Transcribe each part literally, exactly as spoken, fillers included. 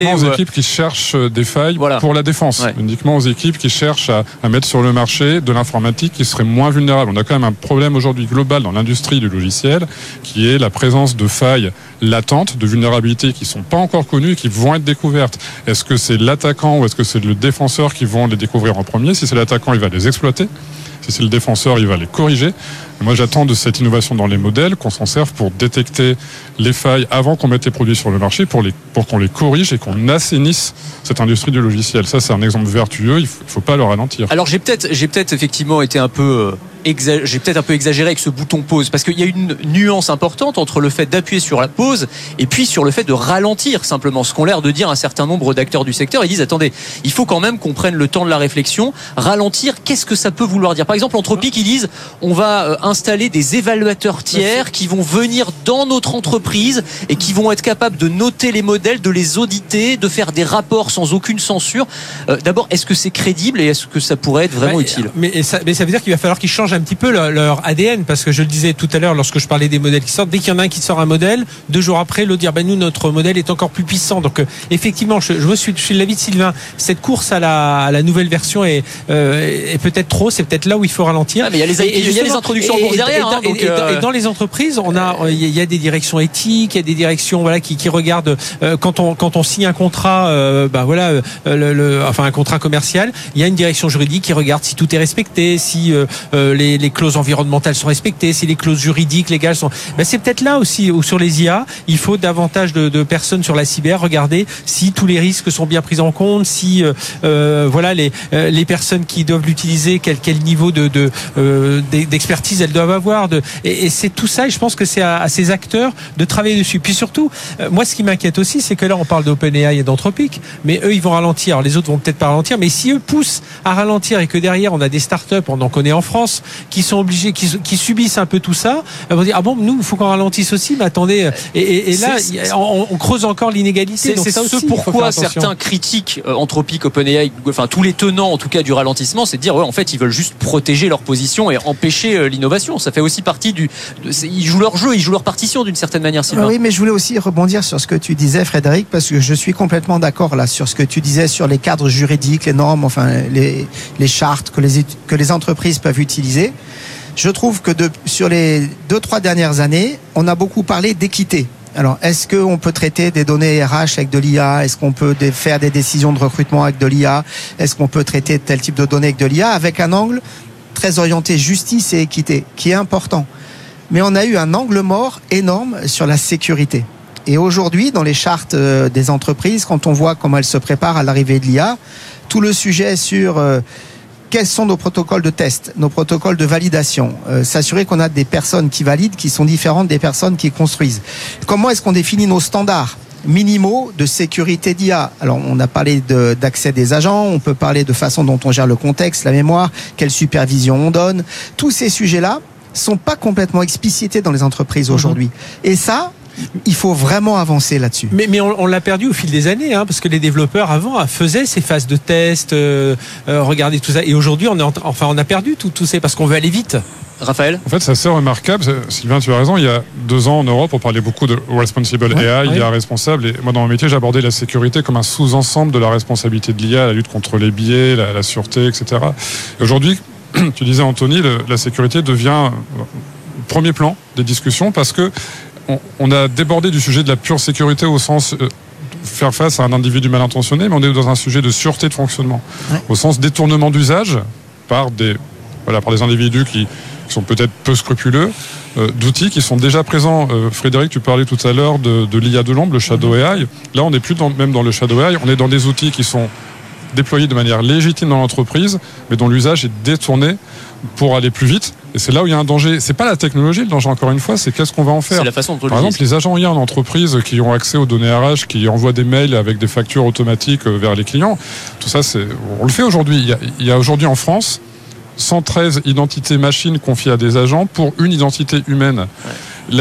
aux ou... équipes qui cherchent des failles voilà. pour la défense, ouais. uniquement aux équipes qui cherchent à, à mettre sur le marché de l'informatique qui serait moins vulnérable. On a quand même un problème aujourd'hui global dans l'industrie du logiciel qui est la présence de failles latentes, de vulnérabilités qui ne sont pas encore connues et qui vont être découvertes. Est-ce que c'est l'attaquant ou est-ce que c'est le défenseur qui vont les découvrir en premier ? Si c'est l'attaquant, il va les exploiter. Si c'est le défenseur, il va les corriger. Et moi, j'attends de cette innovation dans les modèles qu'on s'en serve pour détecter les failles avant qu'on mette les produits sur le marché, pour, les, pour qu'on les corrige et qu'on assainisse cette industrie du logiciel. Ça, c'est un exemple vertueux. Il ne faut, faut pas le ralentir. Alors, j'ai peut-être, j'ai peut-être effectivement été un peu... Euh... Exa- j'ai peut-être un peu exagéré avec ce bouton pause parce qu'il y a une nuance importante entre le fait d'appuyer sur la pause et puis sur le fait de ralentir simplement, ce qu'ont l'air de dire un certain nombre d'acteurs du secteur. Ils disent attendez, il faut quand même qu'on prenne le temps de la réflexion. Ralentir, qu'est-ce que ça peut vouloir dire ? Par exemple, Anthropic, ils disent on va installer des évaluateurs tiers qui vont venir dans notre entreprise et qui vont être capables de noter les modèles, de les auditer, de faire des rapports sans aucune censure. Euh, d'abord, est-ce que c'est crédible et est-ce que ça pourrait être vraiment ouais, utile ? mais ça, mais ça veut dire qu'il va falloir qu'ils changent un petit peu leur, leur A D N, parce que je le disais tout à l'heure lorsque je parlais des modèles qui sortent, dès qu'il y en a un qui sort un modèle, deux jours après l'autre dire ben nous notre modèle est encore plus puissant. Donc euh, effectivement je, je suis, je suis de l'avis de Sylvain, cette course à la, à la nouvelle version est, euh, est peut-être trop, c'est peut-être là où il faut ralentir. Ah, mais il y a les, et, et il y a les introductions et, en cours derrière. Et, hein, et, donc, et, euh... et dans les entreprises on a il y a des directions éthiques, il y a des directions voilà qui, qui regardent euh, quand on quand on signe un contrat euh, ben voilà euh, le, le, enfin un contrat commercial, il y a une direction juridique qui regarde si tout est respecté, si euh, euh, les, les clauses environnementales sont respectées, si les clauses juridiques, légales sont... Ben c'est peut-être là aussi où sur les I A, il faut davantage de, de personnes sur la cyber, regarder si tous les risques sont bien pris en compte, si euh, euh, voilà les, euh, les personnes qui doivent l'utiliser, quel, quel niveau de, de, euh, d'expertise elles doivent avoir. De... Et, et c'est tout ça, et je pense que c'est à, à ces acteurs de travailler dessus. Puis surtout, euh, moi ce qui m'inquiète aussi, c'est que là on parle d'OpenAI et d'Anthropic, mais eux ils vont ralentir, alors les autres vont peut-être pas ralentir, mais si eux poussent à ralentir et que derrière on a des startups, on en connaît en France, qui sont obligés, qui, qui subissent un peu tout ça, elles vont dire ah bon nous il faut qu'on ralentisse aussi, mais attendez et, et, et là c'est, on, on creuse encore l'inégalité. C'est, donc c'est ça ce aussi, pourquoi certains critiquent euh, Anthropic, OpenAI, enfin tous les tenants en tout cas du ralentissement, c'est de dire ouais en fait ils veulent juste protéger leur position et empêcher euh, l'innovation. Ça fait aussi partie du, de, ils jouent leur jeu, ils jouent leur partition d'une certaine manière. Sylvain. Oui, mais je voulais aussi rebondir sur ce que tu disais, Frédéric, parce que je suis complètement d'accord là sur ce que tu disais sur les cadres juridiques, les normes, enfin les les chartes que les que les entreprises peuvent utiliser. Je trouve que de, sur les deux, trois dernières années, on a beaucoup parlé d'équité. Alors, est-ce qu'on peut traiter des données R H avec de l'I A ? Est-ce qu'on peut des, faire des décisions de recrutement avec de l'I A ? Est-ce qu'on peut traiter tel type de données avec de l'I A ? Avec un angle très orienté justice et équité, qui est important. Mais on a eu un angle mort énorme sur la sécurité. Et aujourd'hui, dans les chartes des entreprises, quand on voit comment elles se préparent à l'arrivée de l'I A, tout le sujet sur... Euh, quels sont nos protocoles de test, nos protocoles de validation, euh, s'assurer qu'on a des personnes qui valident, qui sont différentes des personnes qui construisent. Comment est-ce qu'on définit nos standards minimaux de sécurité d'I A ? Alors, on a parlé de, d'accès des agents, on peut parler de façon dont on gère le contexte, la mémoire, quelle supervision on donne. Tous ces sujets-là sont pas complètement explicités dans les entreprises aujourd'hui. Mmh. Et ça... il faut vraiment avancer là-dessus. Mais, mais on, on l'a perdu au fil des années, hein, parce que les développeurs avant faisaient ces phases de test, euh, euh, regardaient tout ça. Et aujourd'hui, on est en, enfin, on a perdu tout, tout ça parce qu'on veut aller vite. Raphaël ? En fait, c'est assez remarquable. Sylvain, tu as raison. Il y a deux ans en Europe, on parlait beaucoup de responsible ouais, A I, ouais. Il y a responsable. Et moi, dans mon métier, j'abordais la sécurité comme un sous-ensemble de la responsabilité de l'I A, la lutte contre les biais, la, la sûreté, et cetera. Et aujourd'hui, tu disais, Anthony, le, la sécurité devient premier plan des discussions parce que on, on a débordé du sujet de la pure sécurité au sens euh, faire face à un individu mal intentionné, mais on est dans un sujet de sûreté de fonctionnement, ouais. Au sens détournement d'usage par des, voilà, par des individus qui, qui sont peut-être peu scrupuleux, euh, d'outils qui sont déjà présents. Euh, Frédéric, tu parlais tout à l'heure de, de l'I A de l'ombre, le Shadow A I. Là, on n'est plus dans, même dans le Shadow A I, on est dans des outils qui sont déployés de manière légitime dans l'entreprise, mais dont l'usage est détourné pour aller plus vite. Et c'est là où il y a un danger. C'est pas la technologie le danger, encore une fois, c'est qu'est-ce qu'on va en faire. C'est la façon dont Par exemple, les agents I A en entreprise qui ont accès aux données R H, qui envoient des mails avec des factures automatiques vers les clients, tout ça, c'est, on le fait aujourd'hui. Il y a, il y a aujourd'hui en France cent treize identités machines confiées à des agents pour une identité humaine. Ouais. La,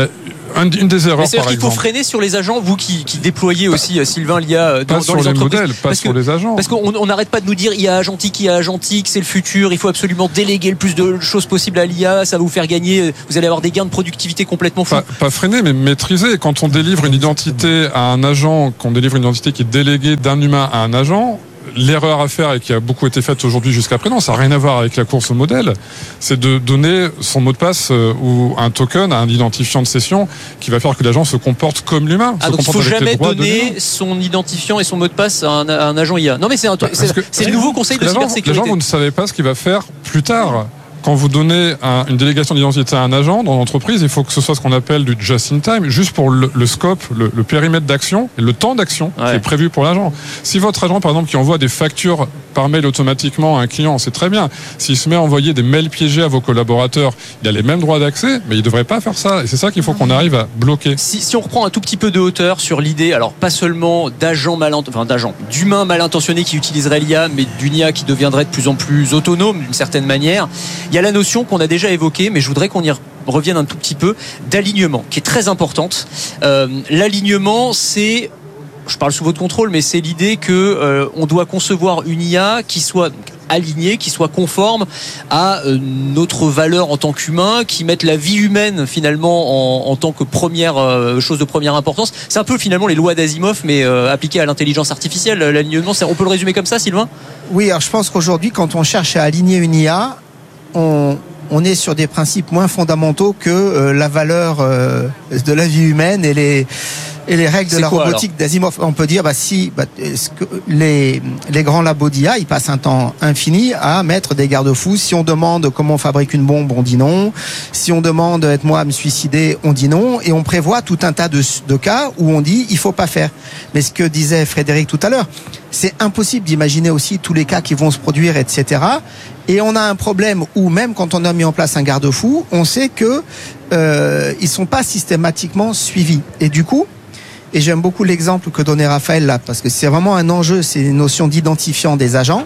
une des erreurs, c'est-à-dire par qu'il faut exemple. freiner sur les agents, vous qui, qui déployez aussi, Sylvain, l'I A dans, Pas dans sur les les entreprises. modèles, pas parce sur que, les agents. Parce qu'on n'arrête pas de nous dire I A agentique, I A agentique, c'est le futur, il faut absolument déléguer le plus de choses possible à l'I A, ça va vous faire gagner, vous allez avoir des gains de productivité complètement fous. Pas, pas freiner, mais maîtriser. Quand on délivre une identité à un agent, qu'on délivre une identité qui est déléguée d'un humain à un agent, l'erreur à faire et qui a beaucoup été faite aujourd'hui jusqu'à présent, ça n'a rien à voir avec la course au modèle, c'est de donner son mot de passe ou un token à un identifiant de session qui va faire que l'agent se comporte comme l'humain. Ah, donc il ne faut jamais donner son identifiant et son mot de passe à un, à un agent I A. Non mais c'est un truc, c'est, c'est le nouveau conseil de cybersécurité. L'agent, vous ne savez pas ce qu'il va faire plus tard. Quand vous donnez un, une délégation d'identité à un agent dans l'entreprise, il faut que ce soit ce qu'on appelle du just-in-time, juste pour le, le scope, le, le périmètre d'action et le temps d'action ouais. qui est prévu pour l'agent. Si votre agent, par exemple, qui envoie des factures par mail automatiquement à un client, c'est très bien. S'il se met à envoyer des mails piégés à vos collaborateurs, il a les mêmes droits d'accès, mais il ne devrait pas faire ça. Et c'est ça qu'il faut qu'on arrive à bloquer. Si, si on reprend un tout petit peu de hauteur sur l'idée, alors pas seulement d'agents mal, enfin d'agents, d'humains mal intentionnés qui utiliseraient l'I A, mais d'une I A qui deviendrait de plus en plus autonome d'une certaine manière. Il y a la notion qu'on a déjà évoquée, mais je voudrais qu'on y revienne un tout petit peu, d'alignement, qui est très importante. Euh, l'alignement, c'est, je parle sous votre contrôle, mais c'est l'idée que euh, on doit concevoir une I A qui soit alignée, qui soit conforme à euh, notre valeur en tant qu'humain, qui mette la vie humaine finalement en, en tant que première euh, chose de première importance. C'est un peu finalement les lois d'Asimov, mais euh, appliquées à l'intelligence artificielle. L'alignement, c'est, on peut le résumer comme ça, Sylvain ? Oui, alors je pense qu'aujourd'hui, quand on cherche à aligner une I A, on, on est sur des principes moins fondamentaux que euh, la valeur euh, de la vie humaine et les et les règles de c'est la quoi, robotique alors d'Asimov. On peut dire, bah, si bah, est-ce que les, les grands labos d'I A, ils passent un temps infini à mettre des garde-fous. Si on demande comment on fabrique une bombe, on dit non. Si on demande aide-moi à me suicider, on dit non. Et on prévoit tout un tas de, de cas où on dit il faut pas faire. Mais ce que disait Frédéric tout à l'heure, c'est impossible d'imaginer aussi tous les cas qui vont se produire, et cetera. Et on a un problème où même quand on a mis en place un garde-fou, on sait que euh, ils sont pas systématiquement suivis. Et du coup, et j'aime beaucoup l'exemple que donnait Raphaël là, parce que c'est vraiment un enjeu, c'est une notion d'identifiant des agents.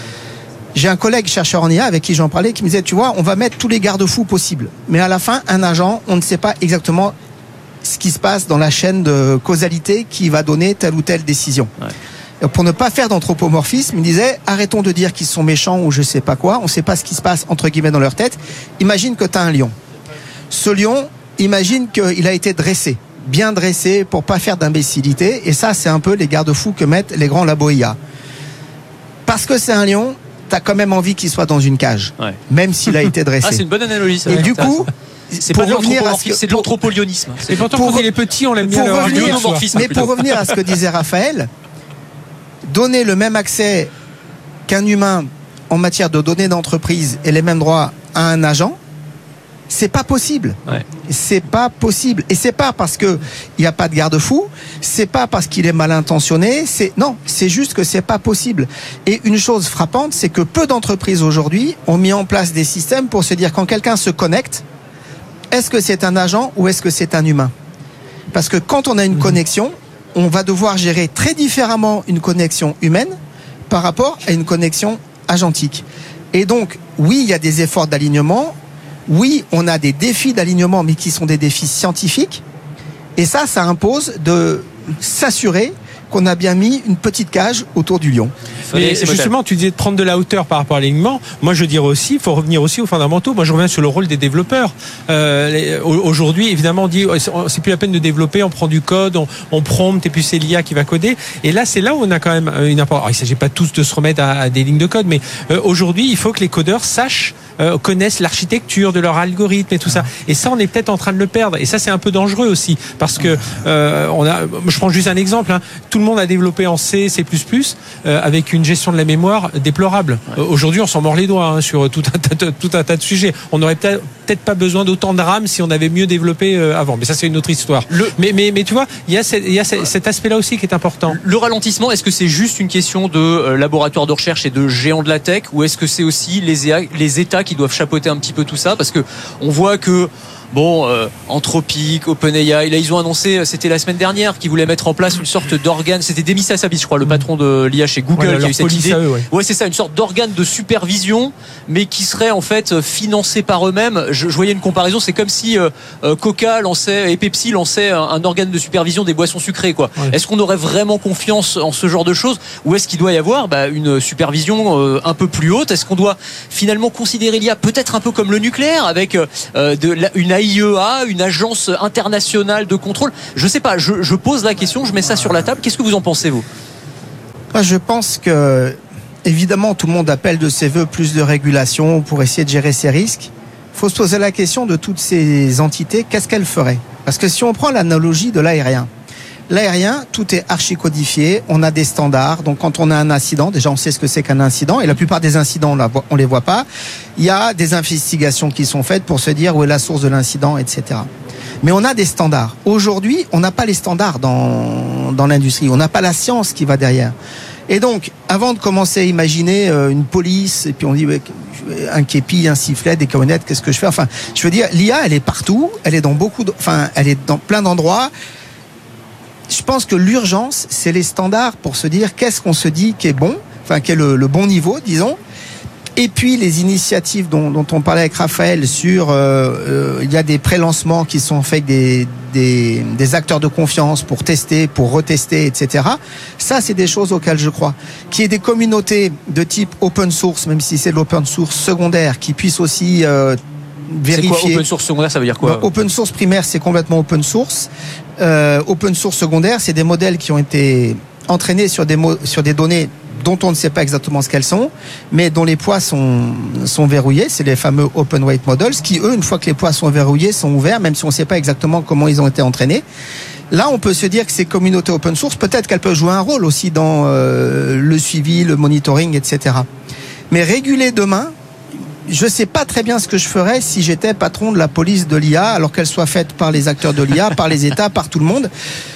J'ai un collègue chercheur en I A avec qui j'en parlais qui me disait, tu vois, on va mettre tous les garde-fous possibles. Mais à la fin, un agent, on ne sait pas exactement ce qui se passe dans la chaîne de causalité qui va donner telle ou telle décision. Ouais. Pour ne pas faire d'anthropomorphisme, il disait, arrêtons de dire qu'ils sont méchants ou je sais pas quoi, on ne sait pas ce qui se passe entre guillemets dans leur tête. Imagine que tu as un lion. Ce lion, imagine qu'il a été dressé. Bien dressé pour pas faire d'imbécilité, et ça c'est un peu les garde-fous que mettent les grands labos I A. Parce que c'est un lion, t'as quand même envie qu'il soit dans une cage, ouais. même s'il a été dressé. Ah, c'est une bonne analogie. Ça, et du coup, c'est pas de l'anthropomorphisme, c'est de l'anthropolionisme. Et pourtant, quand il est petit, on l'aime bien. Pour revenir, mais plutôt. pour revenir à ce que disait Raphaël, donner le même accès qu'un humain en matière de données d'entreprise et les mêmes droits à un agent, c'est pas possible. Ouais. C'est pas possible. Et c'est pas parce que il y a pas de garde-fou, c'est pas parce qu'il est mal intentionné, c'est non, c'est juste que c'est pas possible. Et une chose frappante, c'est que peu d'entreprises aujourd'hui ont mis en place des systèmes pour se dire quand quelqu'un se connecte, est-ce que c'est un agent ou est-ce que c'est un humain ? Parce que quand on a une mmh. connexion, on va devoir gérer très différemment une connexion humaine par rapport à une connexion agentique. Et donc, oui, il y a des efforts d'alignement. Oui, on a des défis d'alignement, mais qui sont des défis scientifiques. Et ça, ça impose de s'assurer qu'on a bien mis une petite cage autour du lion. Mais justement, tu disais de prendre de la hauteur par rapport à l'alignement. Moi, je dirais aussi, il faut revenir aussi aux fondamentaux. Moi, je reviens sur le rôle des développeurs. Euh, les, aujourd'hui, évidemment, on dit c'est plus la peine de développer, on prend du code, on, on prompte, et puis c'est l'I A qui va coder. Et là, c'est là où on a quand même une importance. Alors, il ne s'agit pas tous de se remettre à, à des lignes de code, mais euh, aujourd'hui, il faut que les codeurs sachent, euh, connaissent l'architecture de leur algorithme et tout ça. Et ça, on est peut-être en train de le perdre. Et ça, c'est un peu dangereux aussi, parce que euh, on a. Je prends juste un exemple. Hein. Tout le monde a développé en C, C plus plus, euh, avec une gestion de la mémoire déplorable. Ouais. Euh, aujourd'hui, on s'en mord les doigts hein, sur tout un, tas de, tout un tas de sujets. On n'aurait peut-être, peut-être pas besoin d'autant de RAM si on avait mieux développé euh, avant. Mais ça, c'est une autre histoire. Le... Mais, mais, mais tu vois, il y a, cette, il y a cette, cet aspect-là aussi qui est important. Le ralentissement, est-ce que c'est juste une question de euh, laboratoire de recherche et de géants de la tech, ou est-ce que c'est aussi les, les États qui doivent chapeauter un petit peu tout ça ? Parce que on voit que bon, euh, Anthropic, OpenAI, là ils ont annoncé, c'était la semaine dernière, qu'ils voulaient mettre en place une sorte d'organe. C'était Demis Hassabis, je crois, le patron de l'I A chez Google, ouais, qui a eu cette idée. Eux, ouais, ouais c'est ça, une sorte d'organe de supervision, mais qui serait en fait financé par eux-mêmes. Je, je voyais une comparaison, c'est comme si euh, Coca lançait et Pepsi lançaient un, un organe de supervision des boissons sucrées, quoi. Ouais. Est-ce qu'on aurait vraiment confiance en ce genre de choses, ou est-ce qu'il doit y avoir bah, une supervision euh, un peu plus haute? Est-ce qu'on doit finalement considérer l'I A peut-être un peu comme le nucléaire, avec euh, de la, une A I E A, une agence internationale de contrôle? Je sais pas, je, je pose la question, je mets ça sur la table. Qu'est-ce que vous en pensez, vous? Moi, je pense que, évidemment, tout le monde appelle de ses voeux plus de régulation pour essayer de gérer ses risques. Il faut se poser la question de toutes ces entités, qu'est-ce qu'elles feraient? Parce que si on prend l'analogie de l'aérien, l'aérien, tout est archi-codifié, on a des standards, donc quand on a un incident, déjà on sait ce que c'est qu'un incident, et la plupart des incidents, on ne les voit pas. Il y a des investigations qui sont faites pour se dire où est la source de l'incident, et cetera. Mais on a des standards. Aujourd'hui, on n'a pas les standards dans, dans l'industrie, on n'a pas la science qui va derrière. Et donc, avant de commencer à imaginer euh, une police, et puis on dit ouais, un képi, un sifflet, des camionnettes, qu'est-ce que je fais? Enfin, je veux dire, l'I A, elle est partout, elle est dans beaucoup, de, enfin, elle est dans plein d'endroits. Je pense que l'urgence, c'est les standards pour se dire qu'est-ce qu'on se dit qui est bon, enfin, qui est le, le bon niveau, disons. Et puis les initiatives dont, dont on parlait avec Raphaël sur, euh, euh, il y a des pré-lancements qui sont faits avec des, des, des acteurs de confiance pour tester, pour retester, et cetera. Ça, c'est des choses auxquelles je crois. Qu'il y ait des communautés de type open source, même si c'est de l'open source secondaire, qui puissent aussi euh, vérifier. C'est quoi open source secondaire? Ça veut dire quoi? bah, Open source primaire, c'est complètement open source. Euh, open source secondaire, c'est des modèles qui ont été entraînés sur des, mo- sur des données dont on ne sait pas exactement ce qu'elles sont, mais dont les poids sont, sont verrouillés. C'est les fameux open weight models qui, eux, une fois que les poids sont verrouillés, sont ouverts, même si on ne sait pas exactement comment ils ont été entraînés. Là, on peut se dire que ces communautés open source, peut-être qu'elles peuvent jouer un rôle aussi dans euh, le suivi, le monitoring, et cetera. Mais réguler demain, je ne sais pas très bien ce que je ferais si j'étais patron de la police de l'I A, alors qu'elle soit faite par les acteurs de l'I A, par les États, par tout le monde.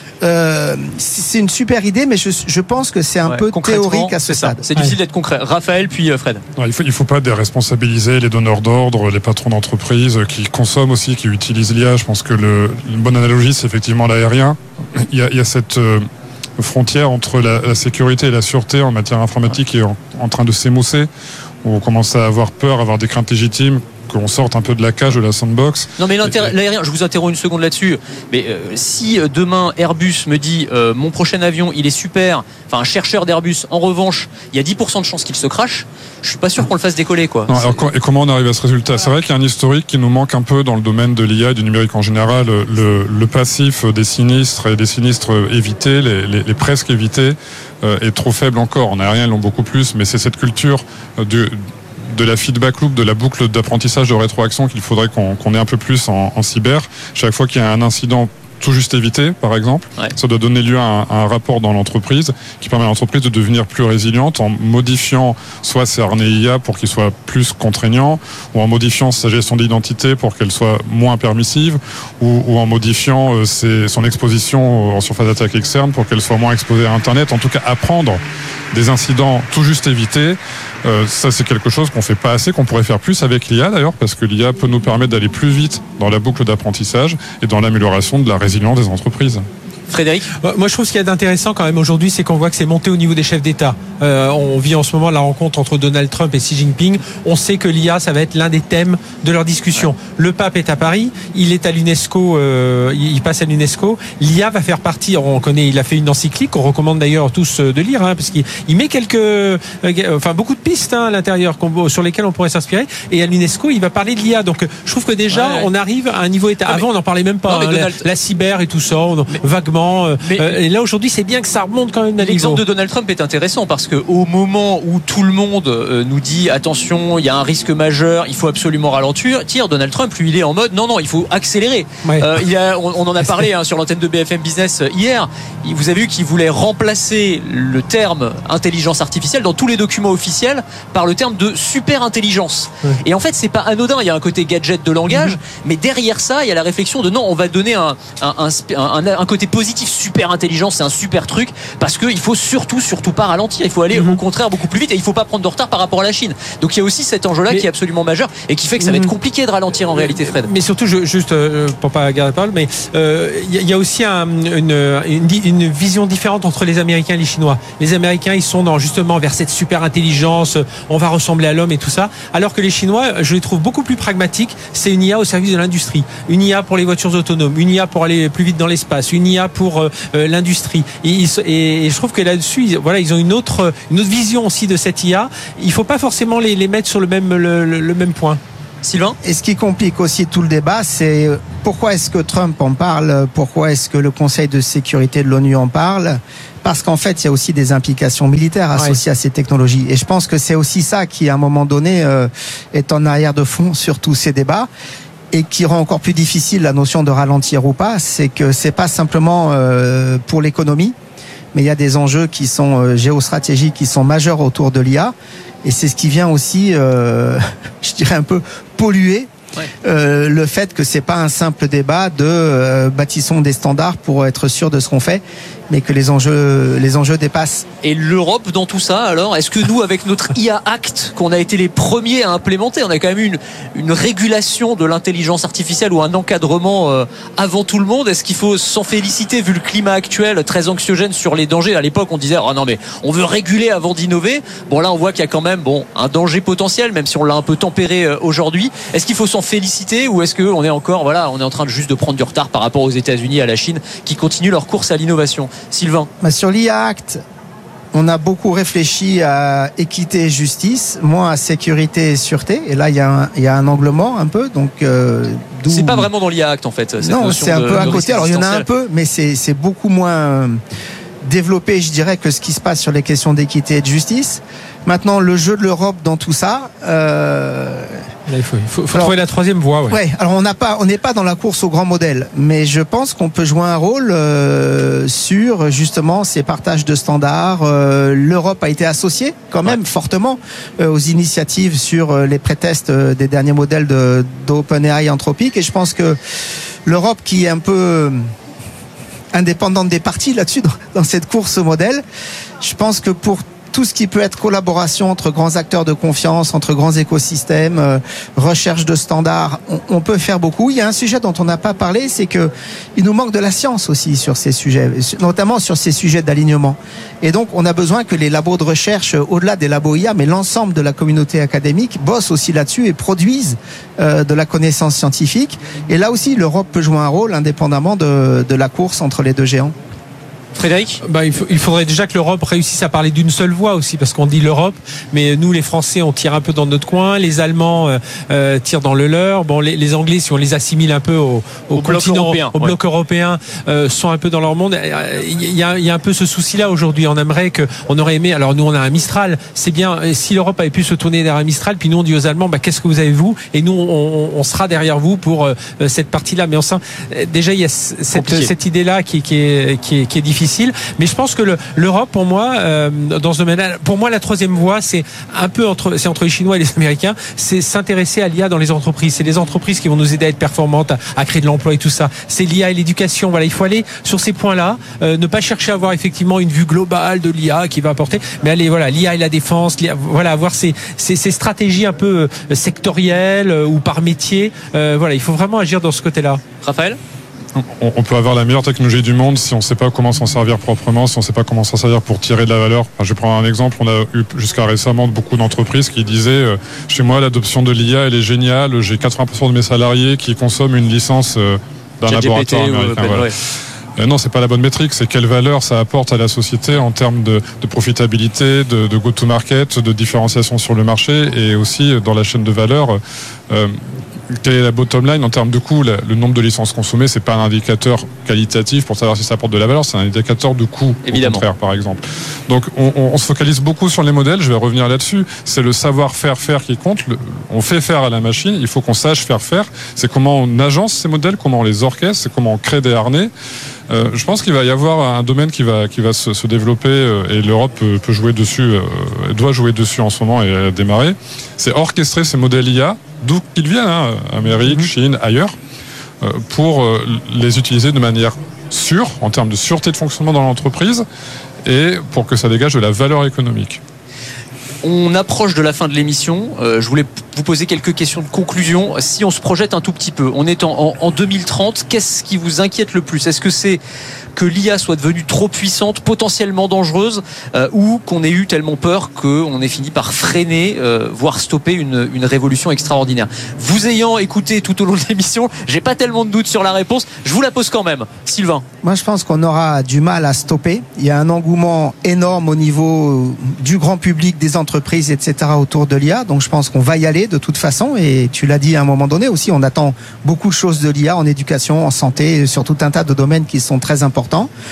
Euh, c'est une super idée, mais je, je pense que c'est un ouais, peu théorique à ce stade. C'est difficile ouais. d'être concret. Raphaël, puis Fred. Non, il ne faut, il faut pas déresponsabiliser les donneurs d'ordre, les patrons d'entreprise qui consomment aussi, qui utilisent l'I A. Je pense que le, une bonne analogie, c'est effectivement l'aérien. Il y a, il y a cette euh, frontière entre la, la sécurité et la sûreté en matière informatique ouais. qui est en, en train de s'émousser. Où on commence à avoir peur, à avoir des craintes légitimes, qu'on sorte un peu de la cage, de la sandbox. Non mais l'aérien, je vous interromps une seconde là-dessus, mais euh, si demain Airbus me dit euh, mon prochain avion il est super, enfin un chercheur d'Airbus, en revanche il y a dix pour cent de chances qu'il se crache, je suis pas sûr qu'on le fasse décoller quoi. Non, alors, et comment on arrive à ce résultat? C'est vrai qu'il y a un historique qui nous manque un peu dans le domaine de l'I A et du numérique en général. Le, le passif des sinistres et des sinistres évités, les, les, les presque évités, euh, est trop faible encore. En aérien ils l'ont beaucoup plus, mais c'est cette culture de de la feedback loop, de la boucle d'apprentissage de rétroaction qu'il faudrait qu'on, qu'on ait un peu plus en, en cyber. Chaque fois qu'il y a un incident tout juste évité, par exemple, ouais. ça doit donner lieu à un, à un rapport dans l'entreprise qui permet à l'entreprise de devenir plus résiliente en modifiant soit ses harnais I A pour qu'ils soient plus contraignants, ou en modifiant sa gestion d'identité pour qu'elle soit moins permissive, ou, ou en modifiant euh, ses, son exposition en surface d'attaque externe pour qu'elle soit moins exposée à Internet. En tout cas, apprendre des incidents tout juste évités. Euh, ça, c'est quelque chose qu'on fait pas assez, qu'on pourrait faire plus avec l'I A d'ailleurs, parce que l'I A peut nous permettre d'aller plus vite dans la boucle d'apprentissage et dans l'amélioration de la résilience des entreprises. Frédéric ? Moi, je trouve ce qu'il y a d'intéressant quand même aujourd'hui, c'est qu'on voit que c'est monté au niveau des chefs d'État. Euh, on vit en ce moment la rencontre entre Donald Trump et Xi Jinping. On sait que l'I A, ça va être l'un des thèmes de leur discussion. Ouais. Le pape est à Paris, il est à l'UNESCO, euh, il passe à l'UNESCO. L'I A va faire partie, on connaît, il a fait une encyclique qu'on recommande d'ailleurs tous de lire, hein, parce qu'il il met quelques, euh, enfin beaucoup de pistes hein, à l'intérieur sur lesquelles on pourrait s'inspirer. Et à l'UNESCO, il va parler de l'I A. Donc, je trouve que déjà, ouais, ouais. on arrive à un niveau État. Ah, Avant, on n'en parlait même pas. Non, hein, Donald... la, la cyber et tout ça, on, mais... vaguement. Mais, euh, et là aujourd'hui c'est bien que ça remonte quand même d'un niveau. L'exemple de Donald Trump est intéressant parce que au moment où tout le monde euh, nous dit attention, il y a un risque majeur, il faut absolument ralentir, tire Donald Trump lui il est en mode non non il faut accélérer. Ouais. Euh, il y a, on, on en a parlé hein, sur l'antenne de B F M Business hier. Vous avez vu qu'il voulait remplacer le terme intelligence artificielle dans tous les documents officiels par le terme de super intelligence. Ouais. Et en fait c'est pas anodin. Il y a un côté gadget de langage, mmh. mais derrière ça il y a la réflexion de non on va donner un un, un, un, un côté positif positif, super intelligent, c'est un super truc, parce qu'il faut surtout, surtout pas ralentir. Il faut aller mmh. au contraire beaucoup plus vite et il faut pas prendre de retard par rapport à la Chine. Donc il y a aussi cet enjeu-là mais... qui est absolument majeur et qui fait que ça va être compliqué de ralentir en réalité, Fred. Mais surtout, je, juste euh, pour pas garder la parole, mais il euh, y, y a aussi un, une, une, une vision différente entre les Américains et les Chinois. Les Américains, ils sont dans, justement vers cette super intelligence, on va ressembler à l'homme et tout ça, alors que les Chinois, je les trouve beaucoup plus pragmatiques. C'est une I A au service de l'industrie, une I A pour les voitures autonomes, une I A pour aller plus vite dans l'espace, une I A pour euh, l'industrie. Et, et, et je trouve que là-dessus, ils, voilà, ils ont une autre, une autre vision aussi de cette I A. Il faut pas forcément les, les mettre sur le même, le, le, le même point. Sylvain ? Et ce qui complique aussi tout le débat, c'est pourquoi est-ce que Trump en parle, pourquoi est-ce que le Conseil de sécurité de l'ONU en parle ? Parce qu'en fait, il y a aussi des implications militaires associées ouais. à ces technologies. Et je pense que c'est aussi ça qui, à un moment donné, euh, est en arrière de fond sur tous ces débats. Et qui rend encore plus difficile la notion de ralentir ou pas, c'est que c'est pas simplement euh, pour l'économie, mais il y a des enjeux qui sont euh, géostratégiques, qui sont majeurs autour de l'I A. Et c'est ce qui vient aussi, euh, je dirais un peu polluer ouais. euh, le fait que c'est pas un simple débat de euh, bâtissons des standards pour être sûr de ce qu'on fait, mais que les enjeux, les enjeux dépassent. Et l'Europe dans tout ça, alors, est-ce que nous, avec notre I A Act, qu'on a été les premiers à implémenter, on a quand même eu une, une régulation de l'intelligence artificielle ou un encadrement euh, avant tout le monde, est-ce qu'il faut s'en féliciter vu le climat actuel très anxiogène sur les dangers ? À l'époque, on disait, oh non mais on veut réguler avant d'innover. Bon là, on voit qu'il y a quand même bon un danger potentiel, même si on l'a un peu tempéré euh, aujourd'hui. Est-ce qu'il faut s'en féliciter ou est-ce qu'on est encore, voilà, on est en train de juste de prendre du retard par rapport aux États-Unis et à la Chine qui continuent leur course à l'innovation ? Sylvain ? Bah sur l'I A Act, on a beaucoup réfléchi à équité et justice, moins à sécurité et sûreté. Et là, il y a un, il y a un angle mort un peu. Donc, euh, d'où... C'est pas vraiment dans l'I A Act en fait. Cette non, c'est un de, peu à de côté. Alors, il y en a un peu, mais c'est, c'est beaucoup moins développé, je dirais, que ce qui se passe sur les questions d'équité et de justice. Maintenant, le jeu de l'Europe dans tout ça. Euh... Là, il faut, il faut, faut alors, trouver la troisième voie. Ouais. ouais alors on n'a pas, on n'est pas dans la course au grand modèle, mais je pense qu'on peut jouer un rôle euh, sur justement ces partages de standards. Euh, L'Europe a été associée quand même ouais. fortement euh, aux initiatives sur euh, les pré-tests euh, des derniers modèles de d'OpenAI Anthropic, et je pense que l'Europe, qui est un peu indépendante des partis là-dessus dans, dans cette course au modèle, je pense que pour tout ce qui peut être collaboration entre grands acteurs de confiance, entre grands écosystèmes, euh, recherche de standards, on, on peut faire beaucoup. Il y a un sujet dont on n'a pas parlé, c'est que il nous manque de la science aussi sur ces sujets, notamment sur ces sujets d'alignement. Et donc, on a besoin que les labos de recherche, au-delà des labos I A, mais l'ensemble de la communauté académique, bossent aussi là-dessus et produisent euh, de la connaissance scientifique. Et là aussi, l'Europe peut jouer un rôle indépendamment de, de la course entre les deux géants. Frédéric ? Bah, il, faut, il faudrait déjà que l'Europe réussisse à parler d'une seule voix aussi, parce qu'on dit l'Europe, mais nous les Français on tire un peu dans notre coin, les Allemands euh, euh, tirent dans le leur, bon les, les Anglais, si on les assimile un peu au, au, au continent, bloc européen, au ouais. bloc européen, euh, sont un peu dans leur monde. Il y a, il y a un peu ce souci-là aujourd'hui. On aimerait que, on aurait aimé. Alors nous on a un Mistral, c'est bien. Si l'Europe avait pu se tourner vers un Mistral, puis nous on dit aux Allemands, bah qu'est-ce que vous avez vous, et nous on, on sera derrière vous pour euh, cette partie-là. Mais on sent déjà il y a cette, cette idée-là qui, qui est qui est qui est difficile. Mais je pense que le, l'Europe, pour moi, euh, dans ce domaine-là, pour moi, la troisième voie, c'est un peu entre, c'est entre les Chinois et les Américains, c'est s'intéresser à l'I A dans les entreprises. C'est les entreprises qui vont nous aider à être performantes, à, à créer de l'emploi et tout ça. C'est l'I A et l'éducation. Voilà, il faut aller sur ces points-là, euh, ne pas chercher à avoir effectivement une vue globale de l'I A qui va apporter, mais aller, voilà, l'I A et la défense, l'I A, voilà, avoir ces, ces, ces stratégies un peu sectorielles euh, ou par métier. Euh, voilà, il faut vraiment agir dans ce côté-là. Raphaël ? On peut avoir la meilleure technologie du monde si on ne sait pas comment s'en servir proprement, si on ne sait pas comment s'en servir pour tirer de la valeur. Enfin, je vais prendre un exemple. On a eu jusqu'à récemment beaucoup d'entreprises qui disaient euh, chez moi l'adoption de l'I A elle est géniale, j'ai quatre-vingts pour cent de mes salariés qui consomment une licence euh, d'un laboratoire américain. Voilà. Ouais. Euh, non, c'est pas la bonne métrique. C'est quelle valeur ça apporte à la société en termes de, de profitabilité, de, de go-to-market, de différenciation sur le marché et aussi dans la chaîne de valeur. Euh, Quelle est la bottom line en termes de coût? Le nombre de licences consommées, c'est pas un indicateur qualitatif pour savoir si ça apporte de la valeur, c'est un indicateur de coût, évidemment, au contraire, par exemple. Donc, on, on, on se focalise beaucoup sur les modèles. Je vais revenir là-dessus. C'est le savoir-faire faire qui compte. Le, on fait faire à la machine. Il faut qu'on sache faire faire. C'est comment on agence ces modèles, comment on les orchestre, c'est comment on crée des harnais. Euh, je pense qu'il va y avoir un domaine qui va qui va se, se développer euh, et l'Europe peut, peut jouer dessus, euh, doit jouer dessus en ce moment et euh, démarrer. C'est orchestrer ces modèles I A, d'où qu'ils viennent, hein, Amérique, mmh. Chine, ailleurs, euh, pour euh, les utiliser de manière sûr en termes de sûreté de fonctionnement dans l'entreprise et pour que ça dégage de la valeur économique. On approche de la fin de l'émission. Euh, je voulais vous poser quelques questions de conclusion. Si on se projette un tout petit peu, on est en, en, en deux mille trente. Qu'est-ce qui vous inquiète le plus ? Est-ce que c'est que l'I A soit devenue trop puissante, potentiellement dangereuse, euh, ou qu'on ait eu tellement peur qu'on ait fini par freiner, euh, voire stopper une, une révolution extraordinaire ? Vous ayant écouté tout au long de l'émission, j'ai pas tellement de doutes sur la réponse. Je vous la pose quand même. Sylvain ? Moi, je pense qu'on aura du mal à stopper. Il y a un engouement énorme au niveau du grand public, des entreprises, et cetera autour de l'I A. Donc, je pense qu'on va y aller de toute façon. Et tu l'as dit à un moment donné aussi, on attend beaucoup de choses de l'I A en éducation, en santé, sur tout un tas de domaines qui sont très importants.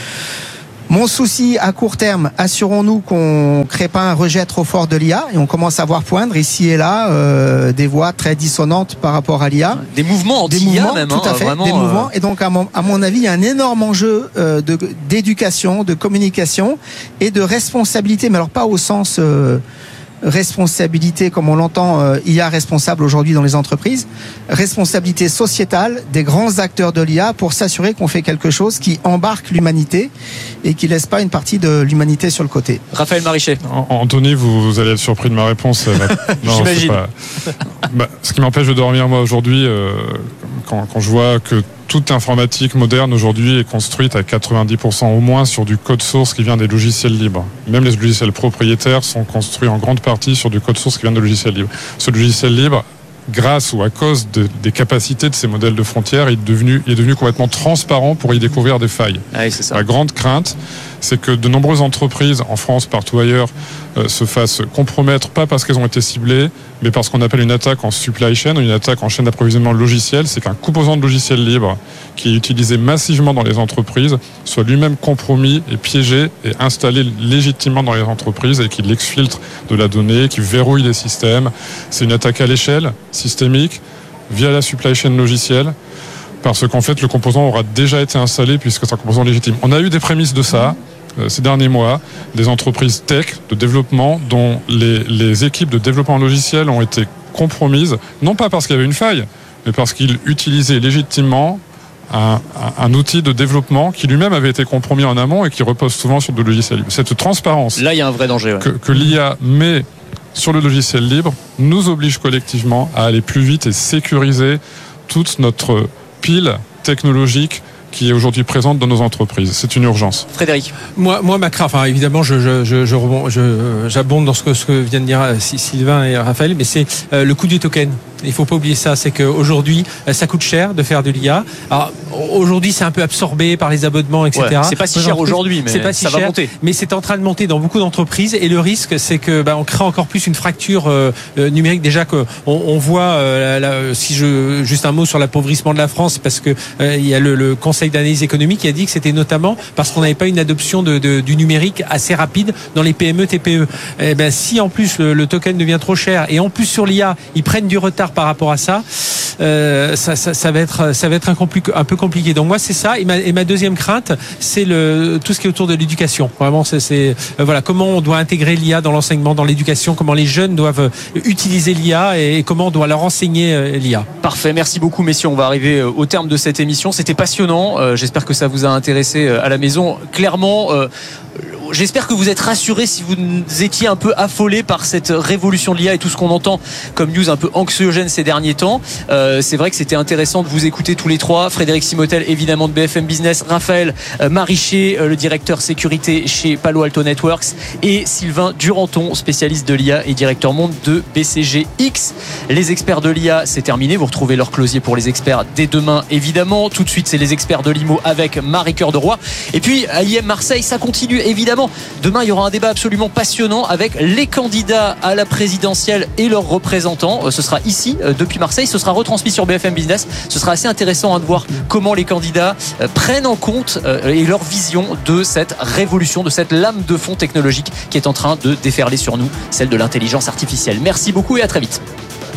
Mon souci à court terme, assurons-nous qu'on ne crée pas un rejet trop fort de l'I A et on commence à voir poindre ici et là euh, des voix très dissonantes par rapport à l'I A. Des mouvements anti-I A des mouvements, même. Tout hein, à fait, vraiment, des mouvements. Euh... Et donc, à mon, à mon avis, il y a un énorme enjeu euh, de, d'éducation, de communication et de responsabilité, mais alors pas au sens... Euh, responsabilité comme on l'entend, euh, I A responsable aujourd'hui dans les entreprises, responsabilité sociétale des grands acteurs de l'I A pour s'assurer qu'on fait quelque chose qui embarque l'humanité et qui laisse pas une partie de l'humanité sur le côté. Raphaël Marichet. Anthony, vous, vous allez être surpris de ma réponse. Non, j'imagine. Pas... bah, ce qui m'empêche de dormir moi aujourd'hui, euh, quand, quand je vois que toute informatique moderne aujourd'hui est construite à quatre-vingt-dix pour cent au moins sur du code source qui vient des logiciels libres. Même les logiciels propriétaires sont construits en grande partie sur du code source qui vient de logiciels libres. Ce logiciel libre, grâce ou à cause de, des capacités de ces modèles de frontières, il est devenu, il est devenu complètement transparent pour y découvrir des failles. Ah oui, c'est ça. La grande crainte, c'est que de nombreuses entreprises, en France, partout ailleurs, euh, se fassent compromettre, pas parce qu'elles ont été ciblées, mais parce qu'on appelle une attaque en supply chain, ou une attaque en chaîne d'approvisionnement logiciel. C'est qu'un composant de logiciel libre qui est utilisé massivement dans les entreprises soit lui-même compromis et piégé et installé légitimement dans les entreprises et qu'il exfiltre de la donnée, qui verrouille les systèmes. C'est une attaque à l'échelle, systémique, via la supply chain logicielle, parce qu'en fait, le composant aura déjà été installé puisque c'est un composant légitime. On a eu des prémices de ça euh, ces derniers mois, des entreprises tech de développement dont les, les équipes de développement logiciel ont été compromises, non pas parce qu'il y avait une faille, mais parce qu'ils utilisaient légitimement un, un, un outil de développement qui lui-même avait été compromis en amont et qui repose souvent sur de logiciels libres. Cette transparence là, il y a un vrai danger, ouais. que, que l'I A met sur le logiciel libre nous oblige collectivement à aller plus vite et sécuriser toute notre pile technologique qui est aujourd'hui présente dans nos entreprises. C'est une urgence. Frédéric. Moi, moi ma crainte, enfin, évidemment, je, je, je, je, je, j'abonde dans ce que, ce que viennent de dire Sylvain et Raphaël, mais c'est euh, le coût du token. Il faut pas oublier ça, c'est qu'aujourd'hui, ça coûte cher de faire de l'I A. Alors, aujourd'hui, c'est un peu absorbé par les abonnements, et cetera. Ouais, c'est pas si cher aujourd'hui, mais pas si ça cher, va monter. Mais c'est en train de monter dans beaucoup d'entreprises, et le risque, c'est que bah, on crée encore plus une fracture euh, numérique. Déjà que on, on voit, euh, la, si je juste un mot sur l'appauvrissement de la France, parce que euh, il y a le, le Conseil d'analyse économique qui a dit que c'était notamment parce qu'on n'avait pas une adoption de, de, du numérique assez rapide dans les P M E, T P E. Et ben si en plus le, le token devient trop cher, et en plus sur l'I A, ils prennent du retard par rapport à ça. Euh, ça, ça, ça va être, ça va être un, compli- un peu compliqué. Donc moi c'est ça. Et ma, et ma deuxième crainte, c'est le tout ce qui est autour de l'éducation. Vraiment, c'est, c'est euh, voilà comment on doit intégrer l'I A dans l'enseignement, dans l'éducation, comment les jeunes doivent utiliser l'I A et, et comment on doit leur enseigner euh, l'I A. Parfait. Merci beaucoup, messieurs. On va arriver au terme de cette émission. C'était passionnant. Euh, j'espère que ça vous a intéressé à la maison. Clairement. Euh, J'espère que vous êtes rassurés si vous étiez un peu affolés par cette révolution de l'I A et tout ce qu'on entend comme news un peu anxiogène ces derniers temps. Euh, c'est vrai que c'était intéressant de vous écouter tous les trois. Frédéric Simotel, évidemment, de B F M Business. Raphaël euh, Marichet, euh, le directeur sécurité chez Palo Alto Networks. Et Sylvain Duranton, spécialiste de l'I A et directeur monde de B C G X. Les experts de l'I A, c'est terminé. Vous retrouvez leur closier pour les experts dès demain, évidemment. Tout de suite, c'est les experts de l'I M O avec Marie-Cœur de Roy. Et puis, à I M Marseille, ça continue, évidemment. Demain, il y aura un débat absolument passionnant avec les candidats à la présidentielle et leurs représentants. Ce sera ici, depuis Marseille. Ce sera retransmis sur B F M Business. Ce sera assez intéressant hein, de voir comment les candidats prennent en compte et leur vision de cette révolution, de cette lame de fond technologique qui est en train de déferler sur nous, celle de l'intelligence artificielle. Merci beaucoup et à très vite.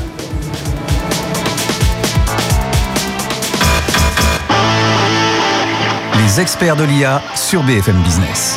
Les experts de l'I A sur B F M Business.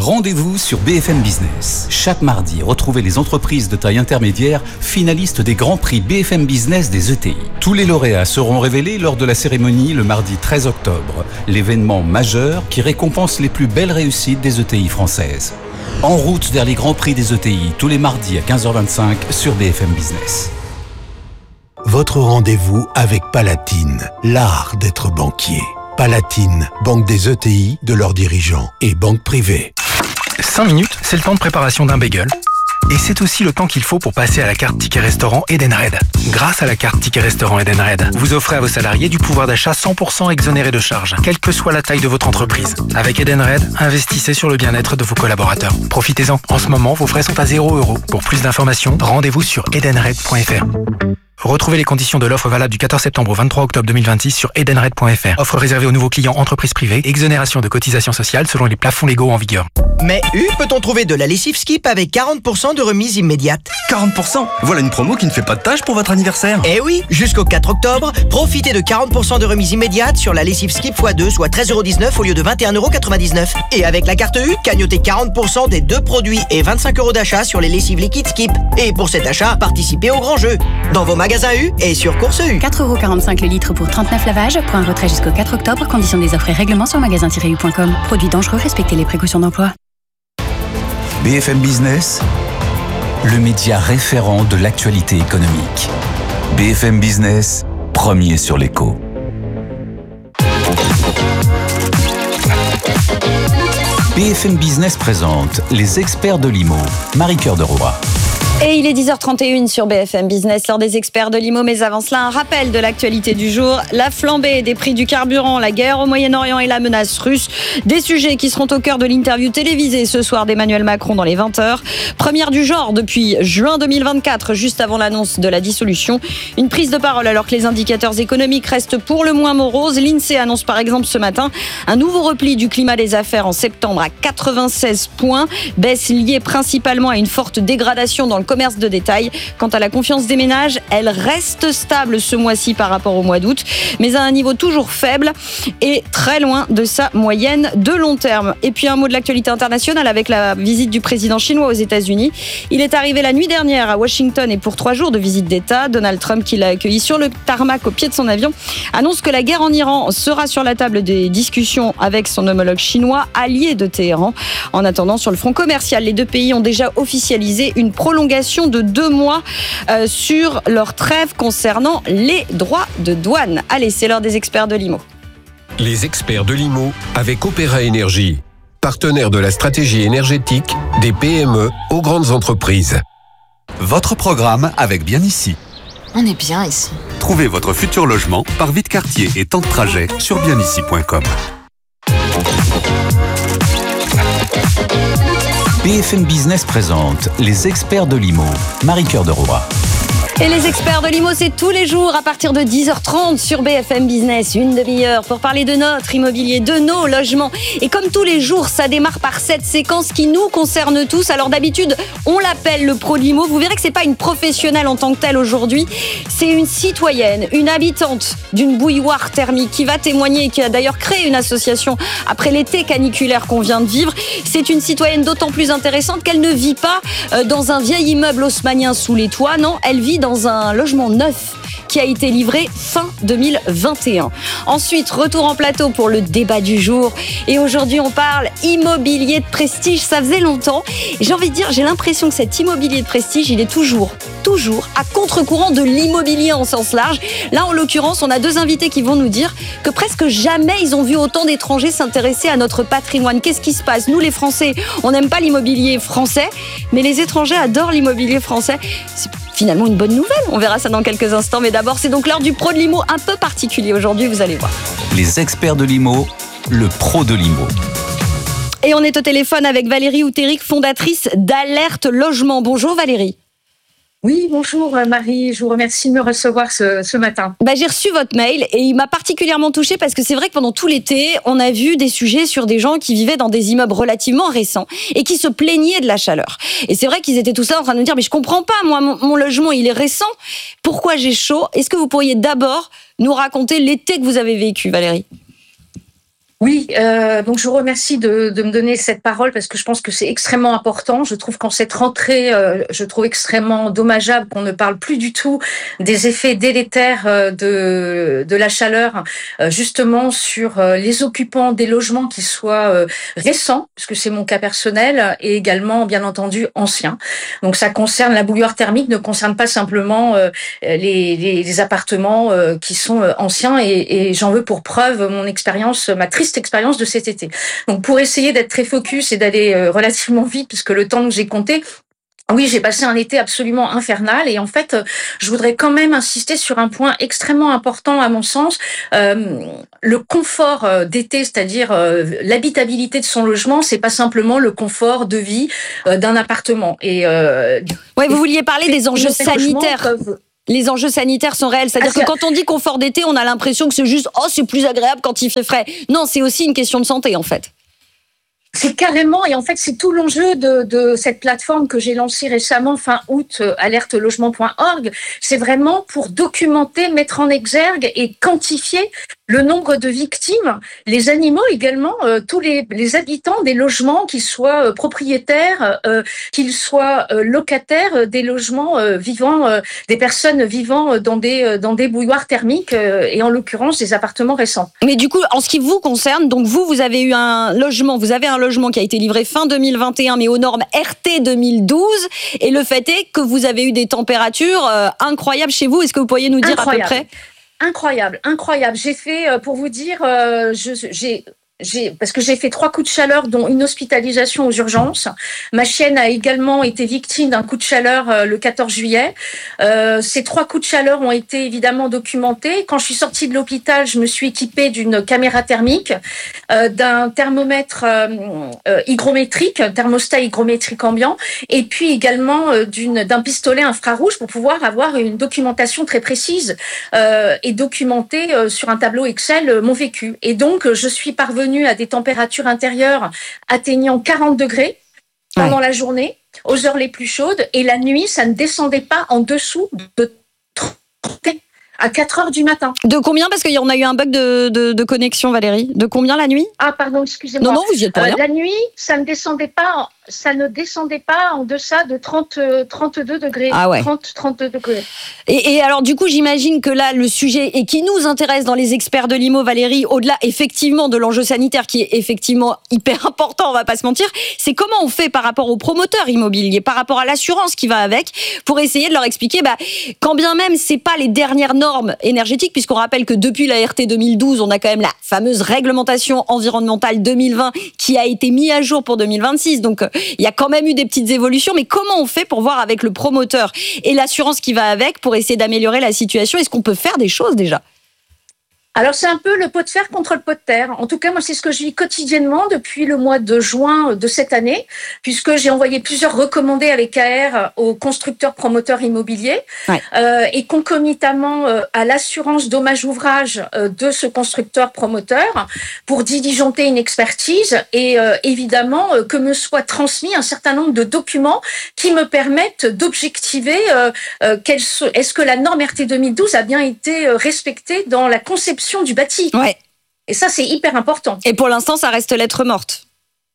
Rendez-vous sur B F M Business. Chaque mardi, retrouvez les entreprises de taille intermédiaire finalistes des grands prix B F M Business des E T I. Tous les lauréats seront révélés lors de la cérémonie le mardi treize octobre, l'événement majeur qui récompense les plus belles réussites des E T I françaises. En route vers les grands prix des E T I, tous les mardis à quinze heures vingt-cinq sur B F M Business. Votre rendez-vous avec Palatine, l'art d'être banquier. Palatine, banque des E T I, de leurs dirigeants et banque privée. cinq minutes, c'est le temps de préparation d'un bagel. Et c'est aussi le temps qu'il faut pour passer à la carte Ticket Restaurant Edenred. Grâce à la carte Ticket Restaurant Edenred, vous offrez à vos salariés du pouvoir d'achat cent pour cent exonéré de charges, quelle que soit la taille de votre entreprise. Avec Edenred, investissez sur le bien-être de vos collaborateurs. Profitez-en. En ce moment, vos frais sont à zéro euro. Pour plus d'informations, rendez-vous sur edenred point f r. Retrouvez les conditions de l'offre valable du quatorze septembre au vingt-trois octobre deux mille vingt-six sur edenred point f r. Offre réservée aux nouveaux clients entreprises privées. Exonération de cotisations sociales selon les plafonds légaux en vigueur. Mais U, peut-on trouver de la lessive Skip avec quarante pour cent de remise immédiate? quarante pour cent? Voilà une promo qui ne fait pas de tâche pour votre anniversaire. Eh oui, jusqu'au quatre octobre, profitez de quarante pour cent de remise immédiate sur la lessive Skip fois deux, soit treize euros dix-neuf au lieu de vingt et un euros quatre-vingt-dix-neuf. Et avec la carte U, cagnotez quarante pour cent des deux produits et vingt-cinq euros d'achat sur les lessives liquides Skip. Et pour cet achat, participez au grand jeu. Dans vos magasins U et sur Course U. quatre euros quarante-cinq le litre pour trente-neuf lavages. Point retrait jusqu'au quatre octobre. Conditions des offres et règlements sur magasin tiret u point com. Produits dangereux, respectez les précautions d'emploi. B F M Business, le média référent de l'actualité économique. B F M Business, premier sur l'écho. B F M Business présente les experts de l'I M O. Marie-Cœur de Roy. Et il est dix heures trente et une sur B F M Business, l'heure des experts de l'I M O. Mais avant cela, un rappel de l'actualité du jour. La flambée des prix du carburant, la guerre au Moyen-Orient et la menace russe. Des sujets qui seront au cœur de l'interview télévisée ce soir d'Emmanuel Macron dans les vingt heures. Première du genre depuis juin deux mille vingt-quatre, juste avant l'annonce de la dissolution. Une prise de parole alors que les indicateurs économiques restent pour le moins moroses. L'INSEE annonce par exemple ce matin un nouveau repli du climat des affaires en septembre à quatre-vingt-seize points. Baisse liée principalement à une forte dégradation dans le commerce de détail. Quant à la confiance des ménages, elle reste stable ce mois-ci par rapport au mois d'août, mais à un niveau toujours faible et très loin de sa moyenne de long terme. Et puis un mot de l'actualité internationale avec la visite du président chinois aux États-Unis. Il est arrivé la nuit dernière à Washington et pour trois jours de visite d'État. Donald Trump, qui l'a accueilli sur le tarmac au pied de son avion, annonce que la guerre en Iran sera sur la table des discussions avec son homologue chinois, allié de Téhéran. En attendant, sur le front commercial, les deux pays ont déjà officialisé une prolongation de deux mois euh, sur leur trêve concernant les droits de douane. Allez, c'est l'heure des experts de l'I M O. Les experts de l'I M O avec Opéra Énergie, partenaire de la stratégie énergétique des P M E aux grandes entreprises. Votre programme avec Bien Ici. On est bien ici. Trouvez votre futur logement par vide quartier et temps de trajet sur bien ici point com. B F M Business présente les experts de l'I M O. Marie-Cœur de Roy. Et les experts de l'I M O, c'est tous les jours à partir de dix heures trente sur B F M Business. Une demi-heure pour parler de notre immobilier, de nos logements. Et comme tous les jours, ça démarre par cette séquence qui nous concerne tous. Alors d'habitude, on l'appelle le pro de l'I M O. Vous verrez que c'est pas une professionnelle en tant que telle aujourd'hui. C'est une citoyenne, une habitante d'une bouilloire thermique qui va témoigner et qui a d'ailleurs créé une association après l'été caniculaire qu'on vient de vivre. C'est une citoyenne d'autant plus intéressante qu'elle ne vit pas dans un vieil immeuble haussmannien sous les toits. Non, elle vit dans un logement neuf qui a été livré fin deux mille vingt et un. Ensuite, retour en plateau pour le débat du jour. Et aujourd'hui, on parle immobilier de prestige. Ça faisait longtemps. Et j'ai envie de dire, j'ai l'impression que cet immobilier de prestige, il est toujours, toujours à contre-courant de l'immobilier en sens large. Là, en l'occurrence, on a deux invités qui vont nous dire que presque jamais ils ont vu autant d'étrangers s'intéresser à notre patrimoine. Qu'est-ce qui se passe? Nous, les Français, on n'aime pas l'immobilier français, mais les étrangers adorent l'immobilier français. C'est finalement une bonne nouvelle. On verra ça dans quelques instants. Mais d'abord, c'est donc l'heure du pro de l'I M O, un peu particulier aujourd'hui, vous allez voir. Les experts de l'I M O, le pro de l'I M O. Et on est au téléphone avec Valérie Outéric, fondatrice d'Alerte Logement. Bonjour Valérie. Oui, bonjour Marie, je vous remercie de me recevoir ce, ce matin. Bah, j'ai reçu votre mail et il m'a particulièrement touchée parce que c'est vrai que pendant tout l'été, on a vu des sujets sur des gens qui vivaient dans des immeubles relativement récents et qui se plaignaient de la chaleur. Et c'est vrai qu'ils étaient tous là en train de nous dire « mais je comprends pas, moi mon, mon logement il est récent, pourquoi j'ai chaud ?» Est-ce que vous pourriez d'abord nous raconter l'été que vous avez vécu, Valérie ? Oui, euh, donc je vous remercie de, de me donner cette parole parce que je pense que c'est extrêmement important. Je trouve qu'en cette rentrée, euh, je trouve extrêmement dommageable qu'on ne parle plus du tout des effets délétères euh, de, de la chaleur, euh, justement sur euh, les occupants des logements qui soient euh, récents, parce que c'est mon cas personnel, et également, bien entendu, anciens. Donc ça concerne la bouilloire thermique, ne concerne pas simplement euh, les, les, les appartements euh, qui sont euh, anciens, et, et j'en veux pour preuve mon expérience, ma triste expérience de cet été. Donc pour essayer d'être très focus et d'aller euh, relativement vite, puisque le temps que j'ai compté, oui, j'ai passé un été absolument infernal et en fait, je voudrais quand même insister sur un point extrêmement important à mon sens, euh, le confort d'été, c'est-à-dire euh, l'habitabilité de son logement, c'est pas simplement le confort de vie euh, d'un appartement. Et euh, ouais, vous vouliez parler des enjeux sanitaires. Peuvent... Les enjeux sanitaires sont réels. C'est-à-dire ah, que quand on dit confort d'été, on a l'impression que c'est juste « oh, c'est plus agréable quand il fait frais ». Non, c'est aussi une question de santé, en fait. C'est carrément, et en fait, c'est tout l'enjeu de, de cette plateforme que j'ai lancée récemment, fin août, alerte logement point org. C'est vraiment pour documenter, mettre en exergue et quantifier le nombre de victimes, les animaux également, euh, tous les, les habitants des logements, qu'ils soient euh, propriétaires, euh, qu'ils soient euh, locataires euh, des logements euh, vivant, euh, des personnes vivant dans des, euh, dans des bouilloires thermiques, euh, et en l'occurrence des appartements récents. Mais du coup, en ce qui vous concerne, donc vous, vous avez eu un logement, vous avez un logement qui a été livré fin deux mille vingt et un, mais aux normes R T deux mille douze, et le fait est que vous avez eu des températures euh, incroyables chez vous. Est-ce que vous pourriez nous dire incroyable. À peu près ? Incroyable, incroyable. J'ai fait, pour vous dire, euh, je, j'ai... J'ai, parce que j'ai fait trois coups de chaleur, dont une hospitalisation aux urgences. Ma chienne a également été victime d'un coup de chaleur euh, le quatorze juillet. Euh, ces trois coups de chaleur ont été évidemment documentés. Quand je suis sortie de l'hôpital, je me suis équipée d'une caméra thermique, euh, d'un thermomètre euh, euh, hygrométrique, un thermostat hygrométrique ambiant, et puis également euh, d'une, d'un pistolet infrarouge pour pouvoir avoir une documentation très précise euh, et documenter euh, sur un tableau Excel euh, mon vécu. Et donc, je suis parvenue à des températures intérieures atteignant quarante degrés pendant ouais. la journée, aux heures les plus chaudes, et la nuit, ça ne descendait pas en dessous de trente à quatre heures du matin. De combien ? Parce qu'on a eu un bug de, de, de connexion, Valérie. De combien la nuit ? Ah, pardon, excusez-moi. Non, non, vous y êtes pas rien. Euh, la nuit, ça ne descendait pas... ça ne descendait pas en deçà de trente, trente-deux degrés. Ah ouais. trente, trente-deux degrés. Et, et alors, du coup, j'imagine que là, le sujet, et qui nous intéresse dans les experts de l'I M O, Valérie, au-delà, effectivement, de l'enjeu sanitaire, qui est effectivement hyper important, on va pas se mentir, c'est comment on fait par rapport aux promoteurs immobiliers, par rapport à l'assurance qui va avec, pour essayer de leur expliquer, bah, quand bien même c'est pas les dernières normes énergétiques, puisqu'on rappelle que depuis la R T deux mille douze, on a quand même la fameuse réglementation environnementale deux mille vingt qui a été mise à jour pour deux mille vingt-six. Donc, il y a quand même eu des petites évolutions, mais comment on fait pour voir avec le promoteur et l'assurance qui va avec pour essayer d'améliorer la situation ? Est-ce qu'on peut faire des choses déjà ? Alors, c'est un peu le pot de fer contre le pot de terre. En tout cas, moi, c'est ce que je vis quotidiennement depuis le mois de juin de cette année, puisque j'ai envoyé plusieurs recommandés avec A R aux constructeurs promoteurs immobiliers, ouais. euh, et concomitamment euh, à l'assurance dommage ouvrage euh, de ce constructeur promoteur pour diligenter une expertise et euh, évidemment euh, que me soit transmis un certain nombre de documents qui me permettent d'objectiver euh, euh, quelle, est-ce que la norme R T deux mille douze a bien été euh, respectée dans la conception du bâti. Ouais. Et ça, c'est hyper important. Et pour l'instant, ça reste lettre morte.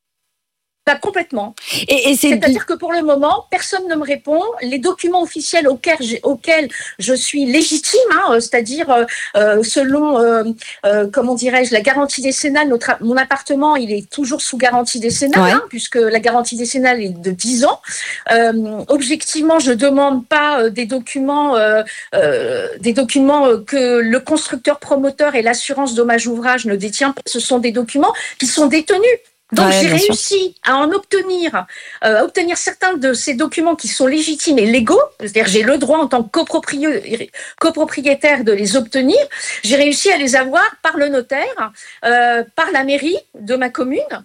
Pas complètement. Et, et c'est... C'est-à-dire que pour le moment, personne ne me répond. Les documents officiels auxquels, auxquels je suis légitime, hein, c'est-à-dire euh, selon, euh, euh, comment dirais-je, la garantie décennale, notre, mon appartement, il est toujours sous garantie décennale, ouais. hein, puisque la garantie décennale est de dix ans. Euh, objectivement, je ne demande pas euh, des documents, euh, euh, des documents euh, que le constructeur promoteur et l'assurance dommage ouvrage ne détient pas. Ce sont des documents qui sont détenus. Donc, ouais, j'ai réussi sûr. à en obtenir, euh, obtenir certains de ces documents qui sont légitimes et légaux. C'est-à-dire, j'ai le droit en tant que copropriétaire, copropriétaire de les obtenir. J'ai réussi à les avoir par le notaire, euh, par la mairie de ma commune.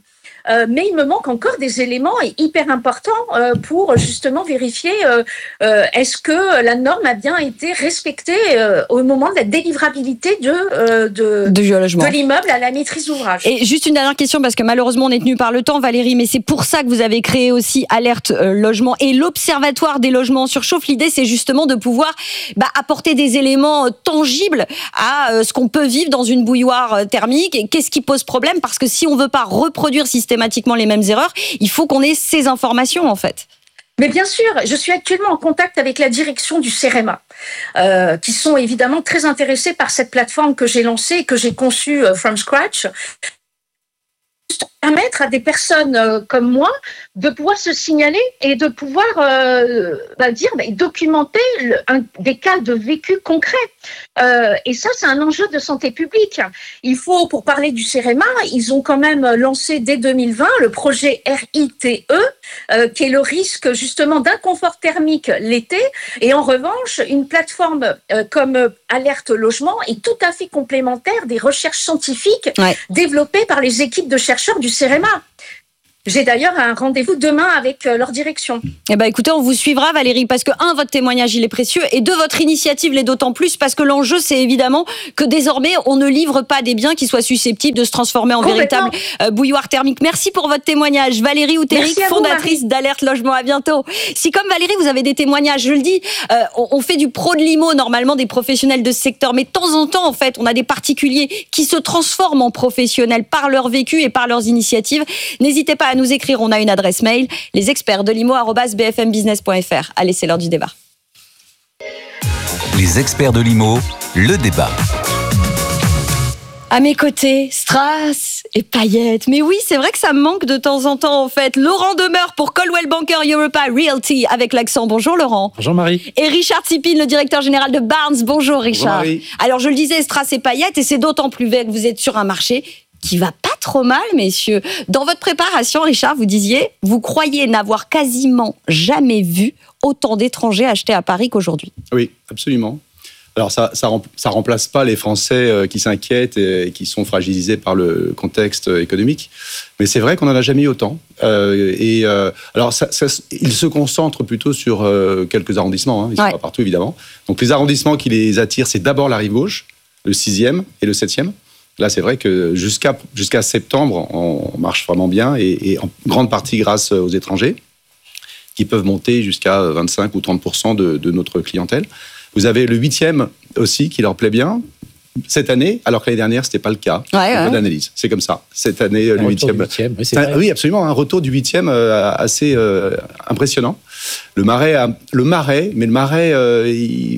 euh, mais il me manque encore des éléments hyper importants euh, pour justement vérifier euh, euh, est-ce que la norme a bien été respectée euh, au moment de la délivrabilité de, euh, de, de, de l'immeuble à la maîtrise d'ouvrage. Et juste une dernière question, parce que malheureusement on est tenu par le temps, Valérie, mais c'est pour ça que vous avez créé aussi Alerte euh, Logement et l'Observatoire des logements en surchauffe. L'idée, c'est justement de pouvoir bah, apporter des éléments euh, tangibles à euh, ce qu'on peut vivre dans une bouilloire euh, thermique et qu'est-ce qui pose problème, parce que si on veut pas reproduire systématiquement les mêmes erreurs, il faut qu'on ait ces informations en fait. Mais bien sûr, je suis actuellement en contact avec la direction du CEREMA, euh, qui sont évidemment très intéressés par cette plateforme que j'ai lancée et que j'ai conçue euh, from scratch. Permettre à des personnes euh, comme moi de pouvoir se signaler et de pouvoir euh, bah, dire, bah, documenter le, un, des cas de vécu concrets. Euh, et ça, c'est un enjeu de santé publique. Il faut, pour parler du CEREMA, ils ont quand même lancé dès deux mille vingt le projet R I T E, euh, qui est le risque justement d'inconfort thermique l'été. Et en revanche, une plateforme euh, comme Alerte Logement est tout à fait complémentaire des recherches scientifiques ouais. développées par les équipes de chercheurs du CEREMA. J'ai d'ailleurs un rendez-vous demain avec leur direction. Eh ben, écoutez, on vous suivra, Valérie, parce que, un, votre témoignage, il est précieux, et deux, votre initiative l'est d'autant plus, parce que l'enjeu, c'est évidemment que désormais, on ne livre pas des biens qui soient susceptibles de se transformer en véritable euh, bouilloire thermique. Merci pour votre témoignage. Valérie Outéric, fondatrice d'Alerte Logement. À bientôt. Si, comme Valérie, vous avez des témoignages, je le dis, euh, on, on fait du pro de l'I M O, normalement, des professionnels de ce secteur, mais de temps en temps, en fait, on a des particuliers qui se transforment en professionnels par leur vécu et par leurs initiatives. N'hésitez pas à nous écrire, on a une adresse mail, les experts de l'I M O arobase b f m business point f r. Allez, c'est l'heure du débat. Les experts de l'I M O, le débat. À mes côtés, strass et paillettes. Mais oui, c'est vrai que ça me manque de temps en temps, en fait. Laurent Demeure pour Coldwell Banker Europa Realty avec l'accent. Bonjour Laurent. Bonjour Marie. Et Richard Tsipin, le directeur général de Barnes. Bonjour Richard. Bonjour Marie. Alors je le disais, strass et paillettes, et c'est d'autant plus vrai que vous êtes sur un marché qui va pas trop mal, messieurs. Dans votre préparation, Richard, vous disiez, vous croyez n'avoir quasiment jamais vu autant d'étrangers acheter à Paris qu'aujourd'hui. Oui, absolument. Alors, ça ça, ça remplace pas les Français qui s'inquiètent et qui sont fragilisés par le contexte économique. Mais c'est vrai qu'on n'en a jamais eu autant. Euh, et euh, alors, ça, ça, ils se concentrent plutôt sur euh, quelques arrondissements. Hein. Ils ne sont ouais. pas partout, évidemment. Donc, les arrondissements qui les attirent, c'est d'abord la rive gauche, le sixième et le septième. Là, c'est vrai que jusqu'à, jusqu'à septembre, on marche vraiment bien et, et en grande partie grâce aux étrangers qui peuvent monter jusqu'à vingt-cinq ou trente pour cent de, de notre clientèle. Vous avez le huitième aussi qui leur plaît bien cette année, alors que l'année dernière, ce n'était pas le cas. Ouais, ouais. Pas d'analyse. C'est comme ça. Cette année, le huitième. Oui, c'est oui, absolument. Un retour du huitième euh, assez euh, impressionnant. Le Marais, a, le Marais, mais le Marais, euh, il,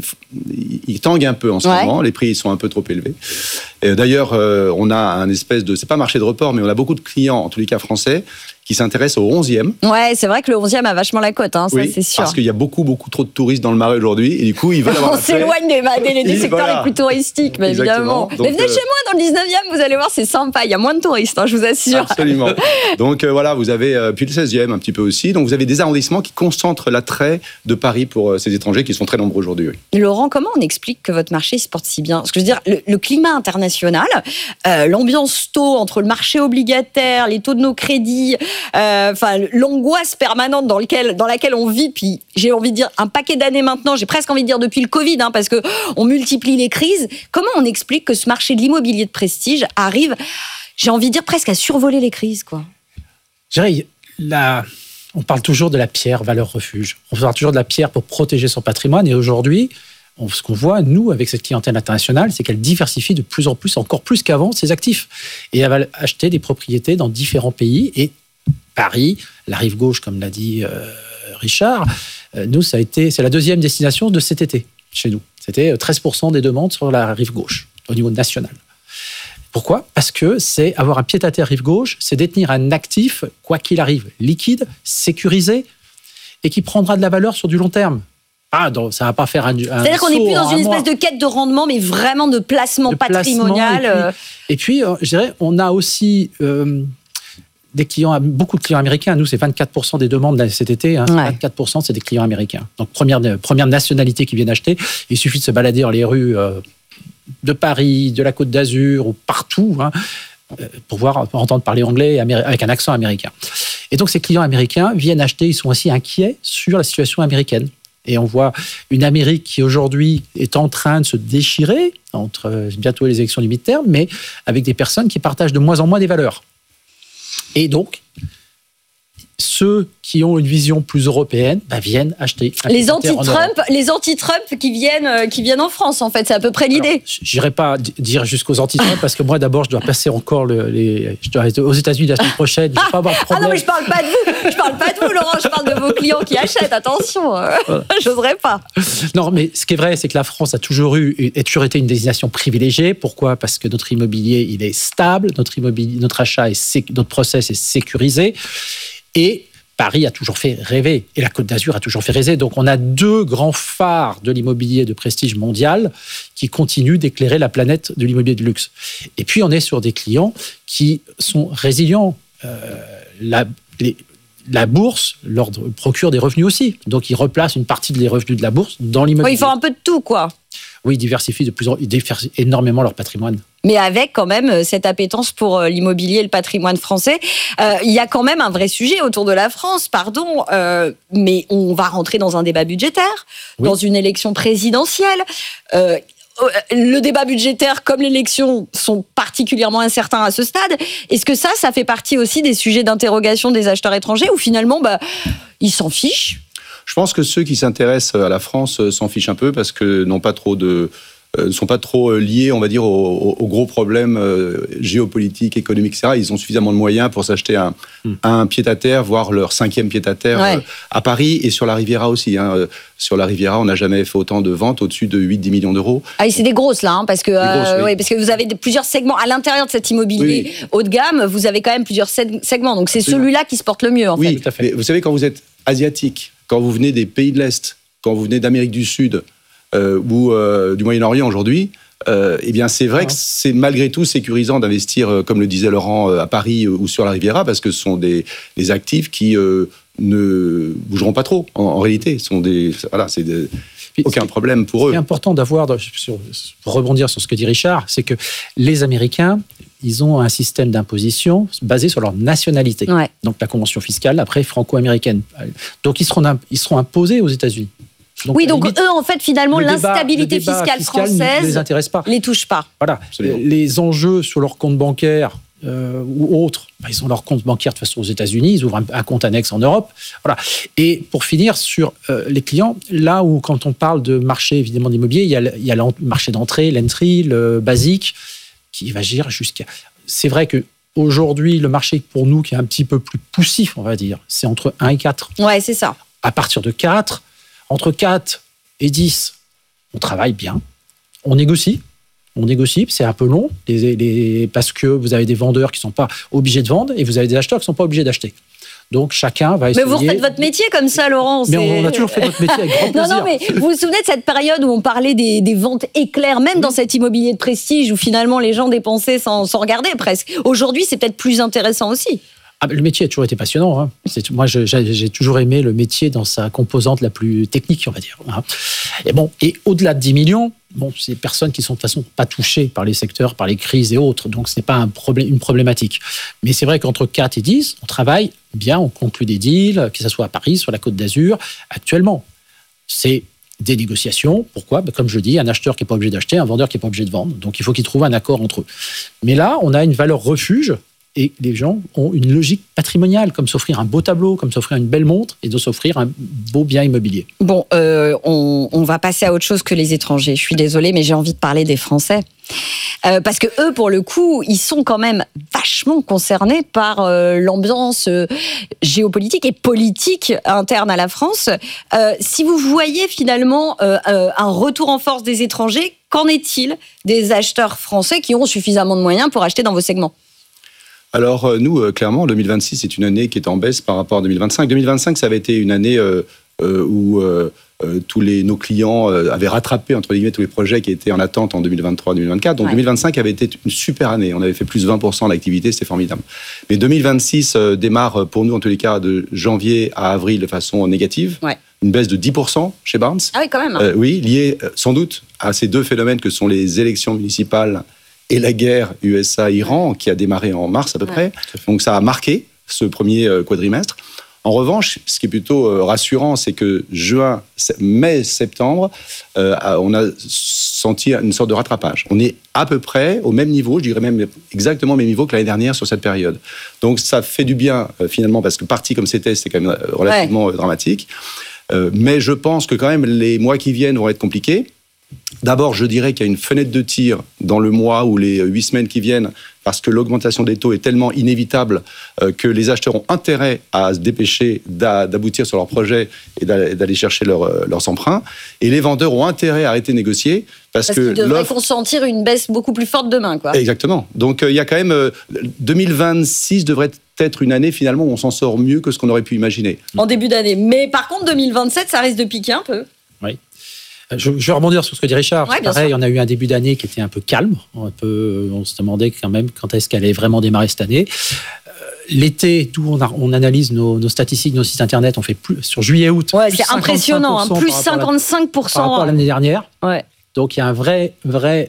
il tangue un peu en ce ouais. moment. Les prix sont un peu trop élevés. Et d'ailleurs, euh, on a un espèce de, c'est pas marché de report, mais on a beaucoup de clients, en tous les cas français, qui s'intéressent au onzième. Ouais, c'est vrai que le onzième a vachement la cote, hein, ça oui, c'est sûr. Parce qu'il y a beaucoup, beaucoup trop de touristes dans le Marais aujourd'hui, et du coup, ils veulent avoir On s'éloigne des, des, des secteurs voilà. les plus touristiques, mais évidemment. Donc, mais venez euh... chez moi dans le dix-neuvième, vous allez voir, c'est sympa, il y a moins de touristes, hein, je vous assure. Absolument. Donc euh, voilà, vous avez, euh, puis le seizième un petit peu aussi, donc vous avez des arrondissements qui concentrent l'attrait de Paris pour euh, ces étrangers qui sont très nombreux aujourd'hui. Oui. Laurent, comment on explique que votre marché se porte si bien ? Parce que je veux dire, le, le climat international, euh, l'ambiance taux entre le marché obligataire, les taux de nos crédits, enfin, euh, l'angoisse permanente dans, lequel, dans laquelle on vit, puis j'ai envie de dire un paquet d'années maintenant, j'ai presque envie de dire depuis le Covid, hein, parce qu'on multiplie les crises. Comment on explique que ce marché de l'immobilier de prestige arrive, j'ai envie de dire presque à survoler les crises, quoi ? Je dirais, la... on parle toujours de la pierre valeur refuge. On parle toujours de la pierre pour protéger son patrimoine. Et aujourd'hui, on, ce qu'on voit, nous, avec cette clientèle internationale, c'est qu'elle diversifie de plus en plus, encore plus qu'avant, ses actifs. Et elle va acheter des propriétés dans différents pays. Et Paris, la rive gauche, comme l'a dit euh, Richard, euh, nous, ça a été, c'est la deuxième destination de cet été chez nous. C'était treize pour cent des demandes sur la rive gauche, au niveau national. Pourquoi ? Parce que c'est avoir un pied-à-terre rive gauche, c'est détenir un actif, quoi qu'il arrive, liquide, sécurisé, et qui prendra de la valeur sur du long terme. Ah, donc ça ne va pas faire un, un C'est-à-dire qu'on n'est plus dans une espèce de quête de rendement, mais vraiment de placement de patrimonial. Placement, et puis, et puis, je dirais, on a aussi... Euh, des clients, beaucoup de clients américains. Nous, c'est vingt-quatre pour cent des demandes cet été. Hein. Ouais. vingt-quatre pour cent, c'est des clients américains. Donc, première, première nationalité qui viennent acheter. Il suffit de se balader dans les rues euh, de Paris, de la Côte d'Azur ou partout. Hein. euh, pouvoir entendre parler anglais avec un accent américain. Et donc ces clients américains viennent acheter, ils sont aussi inquiets sur la situation américaine. Et on voit une Amérique qui aujourd'hui est en train de se déchirer entre bientôt les élections du mid-term, mais avec des personnes qui partagent de moins en moins des valeurs. Et donc, ceux qui ont une vision plus européenne bah, viennent acheter. Les anti-Trump, les anti-Trump qui viennent, euh, qui viennent en France, en fait, c'est à peu près l'idée. Je n'irai pas dire jusqu'aux anti-Trump parce que moi, d'abord, je dois passer encore le, les. Je dois être aux États-Unis la semaine prochaine. Je ne vais pas avoir de problème. Ah non, mais je parle pas de vous. Je parle pas de vous, Laurent. Je parle de vos clients qui achètent. Attention, voilà. J'oserais pas. Non, mais ce qui est vrai, c'est que la France a toujours eu, a toujours été une destination privilégiée. Pourquoi ? Parce que notre immobilier, il est stable, notre immobilier, notre achat est, sé... notre process est sécurisé. Et Paris a toujours fait rêver, et la Côte d'Azur a toujours fait rêver. Donc on a deux grands phares de l'immobilier de prestige mondial qui continuent d'éclairer la planète de l'immobilier de luxe. Et puis on est sur des clients qui sont résilients. Euh, la, les, la bourse leur procure des revenus aussi. Donc ils replacent une partie des revenus de la bourse dans l'immobilier. Oui, ils font un peu de tout, quoi. Oui, ils diversifient de plus en, ils diversifient énormément leur patrimoine. Mais avec quand même cette appétence pour l'immobilier et le patrimoine français. Euh, il y a quand même un vrai sujet autour de la France, pardon, euh, mais on va rentrer dans un débat budgétaire, oui. Dans une élection présidentielle. Euh, le débat budgétaire, comme l'élection, sont particulièrement incertains à ce stade. Est-ce que ça, ça fait partie aussi des sujets d'interrogation des acheteurs étrangers ou finalement, bah, ils s'en fichent ? Je pense que ceux qui s'intéressent à la France s'en fichent un peu parce que n'ont pas trop de ne sont pas trop liés, on va dire, aux, aux gros problèmes euh, géopolitiques, économiques, et cetera. Ils ont suffisamment de moyens pour s'acheter un, mm. un pied-à-terre, voire leur cinquième pied-à-terre ouais. euh, à Paris et sur la Riviera aussi. Hein. Sur la Riviera, on n'a jamais fait autant de ventes au-dessus de huit à dix millions d'euros. Ah, et c'est des grosses, là, hein, parce, que, euh, grosses, oui. oui, parce que vous avez plusieurs segments. À l'intérieur de cet immobilier oui, oui. haut de gamme, vous avez quand même plusieurs segments. Donc c'est Absolument. Celui-là qui se porte le mieux, en oui, fait. Tout à fait. Mais vous savez, quand vous êtes asiatique, quand vous venez des pays de l'Est, quand vous venez d'Amérique du Sud euh, ou euh, du Moyen-Orient aujourd'hui, Euh, eh bien, c'est vrai ah. que c'est malgré tout sécurisant d'investir, euh, comme le disait Laurent, euh, à Paris euh, ou sur la Riviera, parce que ce sont des, des actifs qui euh, ne bougeront pas trop. En, en réalité, ce sont des, voilà, c'est des, aucun problème pour eux. Ce qui est important d'avoir, sur, pour rebondir sur ce que dit Richard, c'est que les Américains, ils ont un système d'imposition basé sur leur nationalité. Ouais. Donc la convention fiscale, après franco-américaine. Donc ils seront, ils seront imposés aux États-Unis. Donc, oui, donc limite, eux, en fait, finalement, l'instabilité débat, fiscale fiscal française ne les intéresse pas. Les touche pas. Voilà. Absolument. Les enjeux sur leur compte bancaire euh, ou autres, bah, ils ont leur compte bancaire de toute façon aux États-Unis, ils ouvrent un, un compte annexe en Europe. Voilà. Et pour finir sur euh, les clients, là où quand on parle de marché évidemment d'immobilier, il y a, il y a le marché d'entrée, l'entry, le basique, qui va agir jusqu'à. C'est vrai que aujourd'hui, le marché pour nous qui est un petit peu plus poussif, on va dire, c'est entre un et quatre. Ouais, c'est ça. À partir de quatre. Entre quatre et dix, on travaille bien, on négocie, on négocie, c'est un peu long, les, les, parce que vous avez des vendeurs qui ne sont pas obligés de vendre et vous avez des acheteurs qui ne sont pas obligés d'acheter. Donc chacun va essayer... Mais vous refaites votre métier comme ça, Laurent. Mais on, on a toujours fait notre métier avec grand plaisir. Non, non, mais vous vous souvenez de cette période où on parlait des, des ventes éclairs, même oui. dans cet immobilier de prestige, où finalement les gens dépensaient sans, sans regarder presque. Aujourd'hui, c'est peut-être plus intéressant aussi. Ah, le métier a toujours été passionnant. Hein. C'est, moi, je, j'ai, j'ai toujours aimé le métier dans sa composante la plus technique, on va dire. Hein. Et, bon, et au-delà de dix millions, bon, c'est des personnes qui ne sont de toute façon pas touchées par les secteurs, par les crises et autres. Donc, ce n'est pas un problème, une problématique. Mais c'est vrai qu'entre quatre et dix, on travaille bien, on conclut des deals, que ce soit à Paris, sur la Côte d'Azur. Actuellement, c'est des négociations. Pourquoi ? Ben, comme je le dis, un acheteur qui n'est pas obligé d'acheter, un vendeur qui n'est pas obligé de vendre. Donc, il faut qu'ils trouvent un accord entre eux. Mais là, on a une valeur refuge. Et les gens ont une logique patrimoniale, comme s'offrir un beau tableau, comme s'offrir une belle montre et de s'offrir un beau bien immobilier. Bon, euh, on, on va passer à autre chose que les étrangers. Je suis désolée, mais j'ai envie de parler des Français. Euh, parce que eux, pour le coup, ils sont quand même vachement concernés par euh, l'ambiance euh, géopolitique et politique interne à la France. Euh, si vous voyez finalement euh, euh, un retour en force des étrangers, qu'en est-il des acheteurs français qui ont suffisamment de moyens pour acheter dans vos segments ? Alors nous, clairement, deux mille vingt-six, c'est une année qui est en baisse par rapport à deux mille vingt-cinq. deux mille vingt-cinq, ça avait été une année euh, où euh, tous les, nos clients avaient rattrapé, entre guillemets, tous les projets qui étaient en attente en deux mille vingt-trois deux mille vingt-quatre. Donc ouais. deux mille vingt-cinq avait été une super année. On avait fait plus de vingt pour cent d'activité, c'était formidable. Mais deux mille vingt-six euh, démarre pour nous, en tous les cas, de janvier à avril de façon négative. Ouais. Une baisse de dix pour cent chez Barnes. Ah oui, quand même. Euh, oui, liée sans doute à ces deux phénomènes que sont les élections municipales et la guerre U S A-Iran qui a démarré en mars à peu Ouais. près. Donc ça a marqué ce premier quadrimestre. En revanche, ce qui est plutôt rassurant, c'est que juin, mai, septembre, euh, on a senti une sorte de rattrapage. On est à peu près au même niveau, je dirais même exactement au même niveau que l'année dernière sur cette période. Donc ça fait du bien euh, finalement, parce que parti comme c'était, c'est quand même relativement ouais. dramatique. Euh, mais je pense que quand même les mois qui viennent vont être compliqués. D'abord, je dirais qu'il y a une fenêtre de tir dans le mois ou les huit semaines qui viennent, parce que l'augmentation des taux est tellement inévitable euh, que les acheteurs ont intérêt à se dépêcher d'aboutir sur leur projet et d'aller chercher leur, euh, leurs emprunts. Et les vendeurs ont intérêt à arrêter de négocier. Parce, parce qu'ils devraient consentir une baisse beaucoup plus forte demain, quoi. Exactement. Donc il euh, y a quand même... Euh, deux mille vingt-six devrait être une année finalement où on s'en sort mieux que ce qu'on aurait pu imaginer. En début d'année. Mais par contre, deux mille vingt-sept, ça risque de piquer un peu. Oui. Je, je vais rebondir sur ce que dit Richard. Ouais, pareil, sûr. on a eu un début d'année qui était un peu calme. Un peu, on se demandait quand même quand est-ce qu'elle allait vraiment démarrer cette année. Euh, l'été, d'où on, a, on analyse nos, nos statistiques, nos sites internet, on fait plus sur juillet-août. Ouais, c'est impressionnant, hein, plus cinquante-cinq pour cent par rapport à l'année dernière. Ouais. Donc il y a un vrai, vrai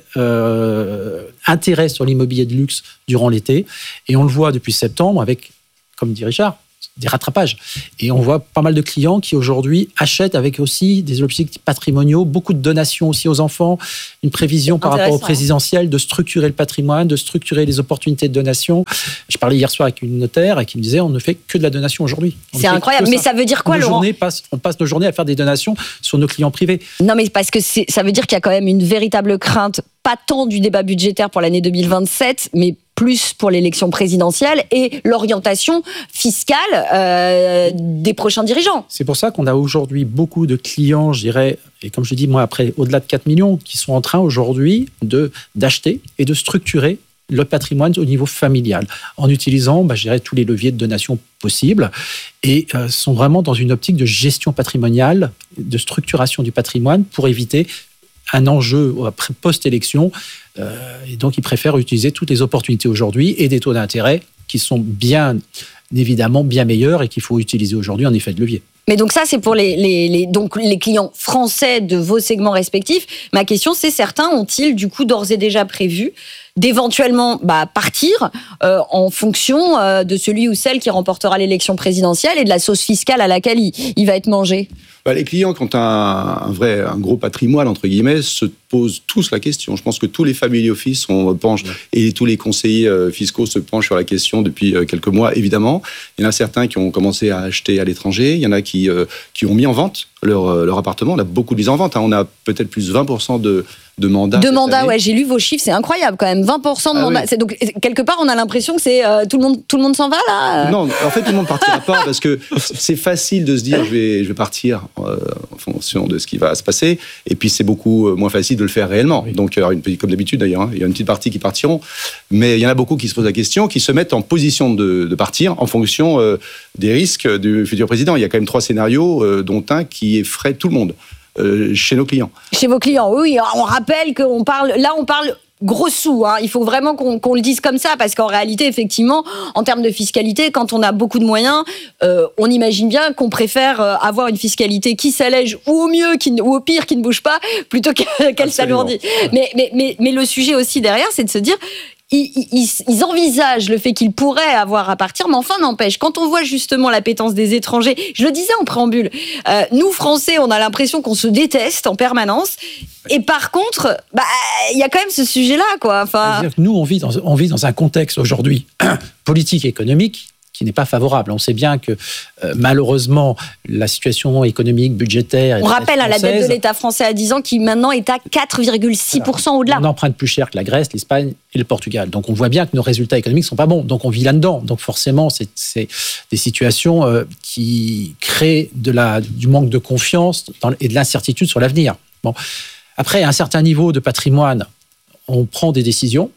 euh, intérêt sur l'immobilier de luxe durant l'été. Et on le voit depuis septembre avec, comme dit Richard, des rattrapages. Et on voit pas mal de clients qui aujourd'hui achètent avec aussi des objectifs patrimoniaux, beaucoup de donations aussi aux enfants, une prévision par rapport au présidentiel de structurer le patrimoine, de structurer les opportunités de donation. Je parlais hier soir avec une notaire et qui me disait on ne fait que de la donation aujourd'hui. C'est incroyable. Mais ça veut dire quoi, nos Laurent ? passe, On passe nos journées à faire des donations sur nos clients privés. Non, mais parce que ça veut dire qu'il y a quand même une véritable crainte, pas tant du débat budgétaire pour l'année deux mille vingt-sept, mais plus pour l'élection présidentielle et l'orientation fiscale euh, des prochains dirigeants. C'est pour ça qu'on a aujourd'hui beaucoup de clients, je dirais, et comme je dis, moi, après, au-delà de quatre millions, qui sont en train aujourd'hui de, d'acheter et de structurer le patrimoine au niveau familial, en utilisant, bah, je dirais, tous les leviers de donation possibles, et euh, sont vraiment dans une optique de gestion patrimoniale, de structuration du patrimoine pour éviter un enjeu post-élection. Euh, et donc, ils préfèrent utiliser toutes les opportunités aujourd'hui et des taux d'intérêt qui sont bien évidemment bien meilleurs et qu'il faut utiliser aujourd'hui en effet de levier. Mais donc ça, c'est pour les, les, les, donc les clients français de vos segments respectifs. Ma question, c'est certains ont-ils du coup d'ores et déjà prévu d'éventuellement bah, partir euh, en fonction euh, de celui ou celle qui remportera l'élection présidentielle et de la sauce fiscale à laquelle il, il va être mangé? Bah, les clients qui ont un, un vrai, un gros patrimoine, entre guillemets, se posent tous la question. Je pense que tous les family office on penche, et tous les conseillers euh, fiscaux se penchent sur la question depuis euh, quelques mois, évidemment. Il y en a certains qui ont commencé à acheter à l'étranger. Il y en a qui, euh, qui ont mis en vente leur, euh, leur appartement. On a beaucoup de mises en vente. Hein. On a peut-être plus de vingt pour cent de de mandats. De mandats, ouais, j'ai lu vos chiffres, c'est incroyable quand même. vingt pour cent de ah mandats. Oui. C'est donc, quelque part, on a l'impression que c'est euh, tout le monde, tout le monde s'en va là. Non, en fait, tout le monde partira pas parce que c'est facile de se dire je vais, je vais partir euh, en fonction de ce qui va se passer. Et puis c'est beaucoup moins facile de le faire réellement. Oui. Donc, alors, une, comme d'habitude d'ailleurs, hein, il y a une petite partie qui partiront, mais il y en a beaucoup qui se posent la question, qui se mettent en position de, de partir en fonction euh, des risques du futur président. Il y a quand même trois scénarios, euh, dont un qui effraie tout le monde. Euh, chez nos clients. Chez vos clients, oui. On rappelle qu'on parle, là, on parle gros sous. Hein. Il faut vraiment qu'on, qu'on le dise comme ça, parce qu'en réalité, effectivement, en termes de fiscalité, quand on a beaucoup de moyens, euh, on imagine bien qu'on préfère avoir une fiscalité qui s'allège, ou au mieux, qui, ou au pire, qui ne bouge pas, plutôt qu'elle s'alourdit. Mais, mais, mais, mais le sujet aussi derrière, c'est de se dire... Ils, ils, ils envisagent le fait qu'ils pourraient avoir à partir, mais enfin n'empêche, quand on voit justement l'appétence des étrangers, je le disais en préambule, euh, nous Français, on a l'impression qu'on se déteste en permanence, et par contre, bah, il y a quand même ce sujet-là, quoi. Enfin... Nous, on vit dans, on vit dans un contexte aujourd'hui politique et économique qui n'est pas favorable. On sait bien que euh, malheureusement la situation économique, budgétaire... On rappelle à la dette de l'État français à dix ans qui maintenant est à quatre virgule six pour cent au-delà. On emprunte plus cher que la Grèce, l'Espagne et le Portugal. Donc on voit bien que nos résultats économiques ne sont pas bons. Donc on vit là-dedans. Donc forcément, c'est, c'est des situations euh, qui créent de la, du manque de confiance dans, et de l'incertitude sur l'avenir. Bon. Après, à un certain niveau de patrimoine, on prend des décisions.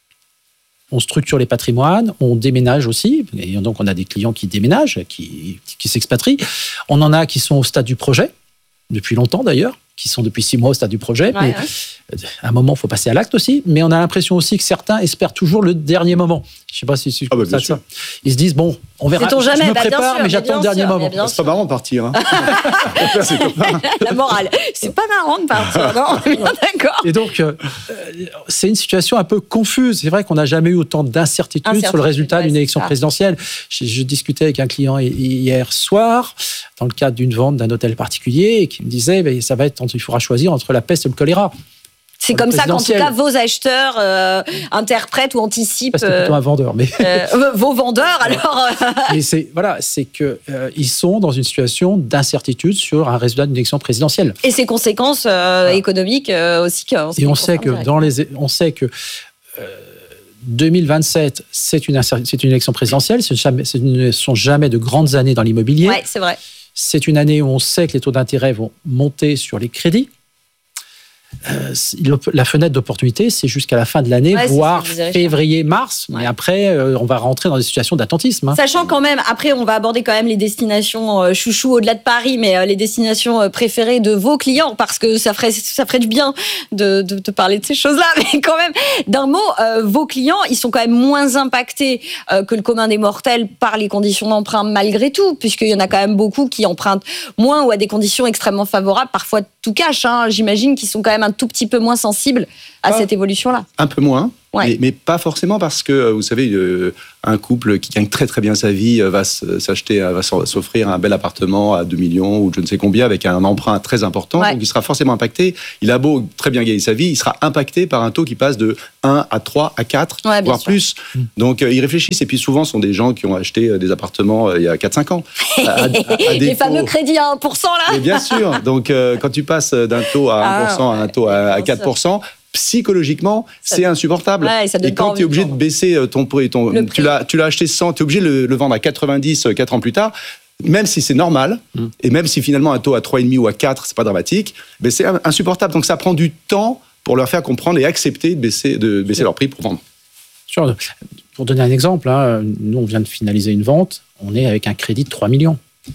On structure les patrimoines, on déménage aussi, et donc on a des clients qui déménagent, qui, qui s'expatrient. On en a qui sont au stade du projet, depuis longtemps d'ailleurs, qui sont depuis six mois au stade du projet. Ouais, mais ouais. À un moment, il faut passer à l'acte aussi, mais on a l'impression aussi que certains espèrent toujours le dernier moment. Je sais pas si tu ah bah, ça, ça. Ils se disent bon, on verra. Sait-on jamais, je me bah, prépare, sûr, mais j'attends le dernier sûr, moment. C'est pas marrant de partir. Hein. La morale, c'est pas marrant de partir, non, on est bien d'accord. Et donc, euh, c'est une situation un peu confuse. C'est vrai qu'on n'a jamais eu autant d'incertitudes Incertitude, sur le résultat ouais, d'une élection ça. présidentielle. Je, je discutais avec un client hier soir dans le cadre d'une vente d'un hôtel particulier et qui me disait, ben, ça va être, il faudra choisir entre la peste et le choléra. C'est comme ça qu'en tout cas vos acheteurs euh, interprètent ou anticipent. C'est plutôt un vendeur, mais euh, vos vendeurs alors. Euh... Mais c'est voilà, c'est que euh, ils sont dans une situation d'incertitude sur un résultat d'une élection présidentielle. Et ses conséquences euh, voilà. économiques euh, aussi. Et on sait que dans les, on sait que euh, deux mille vingt-sept, c'est une c'est une élection présidentielle. Ce ne sont jamais de grandes années dans l'immobilier. Ouais, c'est vrai. C'est une année où on sait que les taux d'intérêt vont monter sur les crédits. Euh, la fenêtre d'opportunité, c'est jusqu'à la fin de l'année, ouais, voire février-mars. Ouais. Mais après, euh, on va rentrer dans des situations d'attentisme. Hein. Sachant quand même, après, on va aborder quand même les destinations euh, chouchou au-delà de Paris, mais euh, les destinations euh, préférées de vos clients, parce que ça ferait, ça ferait du bien de, de, de parler de ces choses-là. Mais quand même, d'un mot, euh, vos clients, ils sont quand même moins impactés euh, que le commun des mortels par les conditions d'emprunt, malgré tout, puisqu'il y en a quand même beaucoup qui empruntent moins ou à des conditions extrêmement favorables, parfois tout cash. Hein. J'imagine qu'ils sont quand même un tout petit peu moins sensibles à pas, cette évolution-là. Un peu moins, ouais. mais, mais pas forcément parce que, vous savez, euh, un couple qui gagne très très bien sa vie va s'acheter, va s'offrir un bel appartement à deux millions ou je ne sais combien avec un emprunt très important, ouais. donc il sera forcément impacté. Il a beau très bien gagner sa vie, il sera impacté par un taux qui passe de un à trois à quatre, ouais, voire sûr. plus. Donc euh, ils réfléchissent et puis souvent ce sont des gens qui ont acheté des appartements euh, il y a quatre cinq ans. à, à, à Les fameux taux... crédits à un pour cent là. Mais bien sûr, donc euh, quand tu passes d'un taux à un pour cent ah, à un taux à, à quatre pour cent, psychologiquement, ça c'est insupportable. Ouais, ça et quand tu es obligé de baisser ton prix, ton, tu l'as, tu l'as acheté cent, tu es obligé de le, le vendre à quatre-vingt-dix quatre ans plus tard, même si c'est normal, mmh. et même si finalement un taux à trois virgule cinq ou à quatre, c'est pas dramatique, mais c'est insupportable. Donc ça prend du temps pour leur faire comprendre et accepter de baisser, de baisser leur prix pour vendre. Sure. Pour donner un exemple, hein, nous on vient de finaliser une vente, on est avec un crédit de trois millions.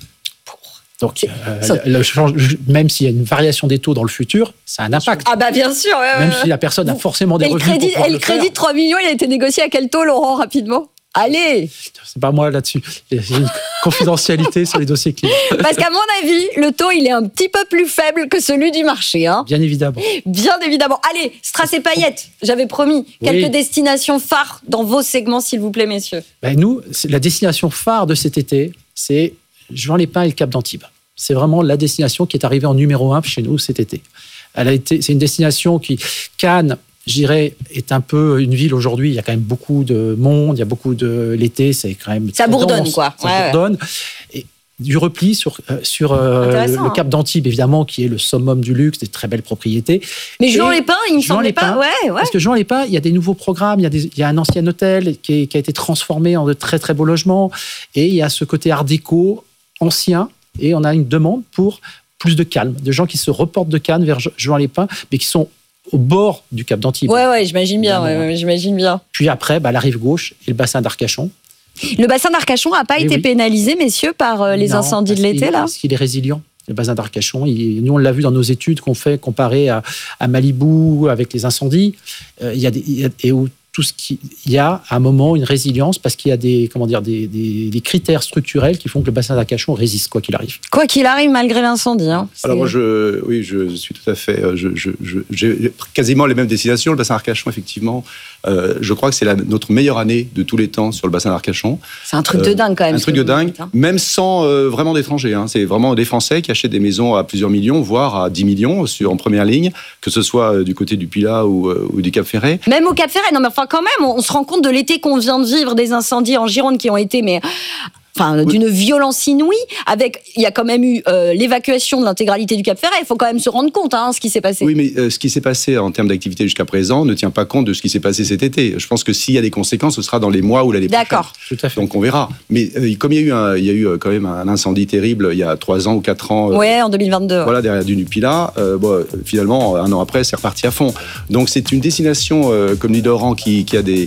Donc, euh, ça... le, le, même s'il y a une variation des taux dans le futur, ça a un impact. Ah bah bien sûr. Euh... Même si la personne a forcément des et revenus. Le crédit, pour et le, le crédit de trois millions, il a été négocié à quel taux, Laurent, rapidement ? Allez. C'est pas moi là-dessus. Il y a une confidentialité sur les dossiers clients. Parce qu'à mon avis, le taux, il est un petit peu plus faible que celui du marché. Hein. Bien évidemment. Bien évidemment. Allez, Strass et Paillettes, j'avais promis. Quelques oui. destinations phares dans vos segments, s'il vous plaît, messieurs. Ben nous, la destination phare de cet été, c'est Juan-les-Pins et le Cap d'Antibes. C'est vraiment la destination qui est arrivée en numéro un chez nous cet été. Elle a été, c'est une destination qui, Cannes, je dirais, est un peu une ville aujourd'hui. Il y a quand même beaucoup de monde, il y a beaucoup de l'été, c'est quand même ça bourdonne dense, quoi. Ça ouais, bourdonne. Ouais. Et du repli sur euh, sur euh, le, le Cap d'Antibes évidemment, qui est le summum du luxe, des très belles propriétés. Mais Juan-les-Pins, il me semblait pas. Ouais, ouais. Parce que Juan-les-Pins, il y a des nouveaux programmes. Il y a, des, il y a un ancien hôtel qui, est, qui a été transformé en de très très beaux logements, et il y a ce côté art déco ancien. Et on a une demande pour plus de calme, de gens qui se reportent de Cannes vers Juan-les-Pins, mais qui sont au bord du Cap d'Antibes. Ouais, ouais, j'imagine bien, ouais, ouais, j'imagine bien. Puis après, bah, la rive gauche et le bassin d'Arcachon. Le bassin d'Arcachon n'a pas et été oui. pénalisé, messieurs, par euh, les non, incendies de l'été, là ? Parce qu'il est résilient. Le bassin d'Arcachon, il, nous on l'a vu dans nos études qu'on fait comparé à, à Malibu avec les incendies. Euh, il y a des, il y a, et où tout ce qui, il y a à un moment une résilience parce qu'il y a des, comment dire, des, des, des critères structurels qui font que le bassin d'Arcachon résiste quoi qu'il arrive. Quoi qu'il arrive malgré l'incendie. Hein, Alors moi, je, oui, je suis tout à fait. Je, je, je, j'ai quasiment les mêmes destinations. Le bassin d'Arcachon, effectivement, euh, je crois que c'est la, notre meilleure année de tous les temps sur le bassin d'Arcachon. C'est un truc de dingue quand même. Un truc de dingue, hein. Même sans euh, vraiment d'étrangers. Hein. C'est vraiment des Français qui achètent des maisons à plusieurs millions, voire à dix millions sur, en première ligne, que ce soit du côté du Pilat ou, euh, ou du Cap-Ferret. Même au Cap-Ferret, non mais enfin quand même, on se rend compte de l'été qu'on vient de vivre, des incendies en Gironde qui ont été mais enfin oui. d'une violence inouïe. Avec, il y a quand même eu euh, l'évacuation de l'intégralité du Cap-Ferret. Il faut quand même se rendre compte, hein, ce qui s'est passé. Oui, mais euh, ce qui s'est passé en termes d'activité jusqu'à présent ne tient pas compte de ce qui s'est passé cet été. Je pense que s'il y a des conséquences, ce sera dans les mois ou l'année prochaine. D'accord. Tout à fait. Donc on verra. Mais euh, comme il y a eu, un, il y a eu quand même un incendie terrible il y a trois ans ou quatre ans. Euh, ouais, en deux mille vingt-deux. Voilà, derrière du Pilat. Euh, bon, finalement, un an après, c'est reparti à fond. Donc c'est une destination, euh, comme dit Laurent, qui, qui a des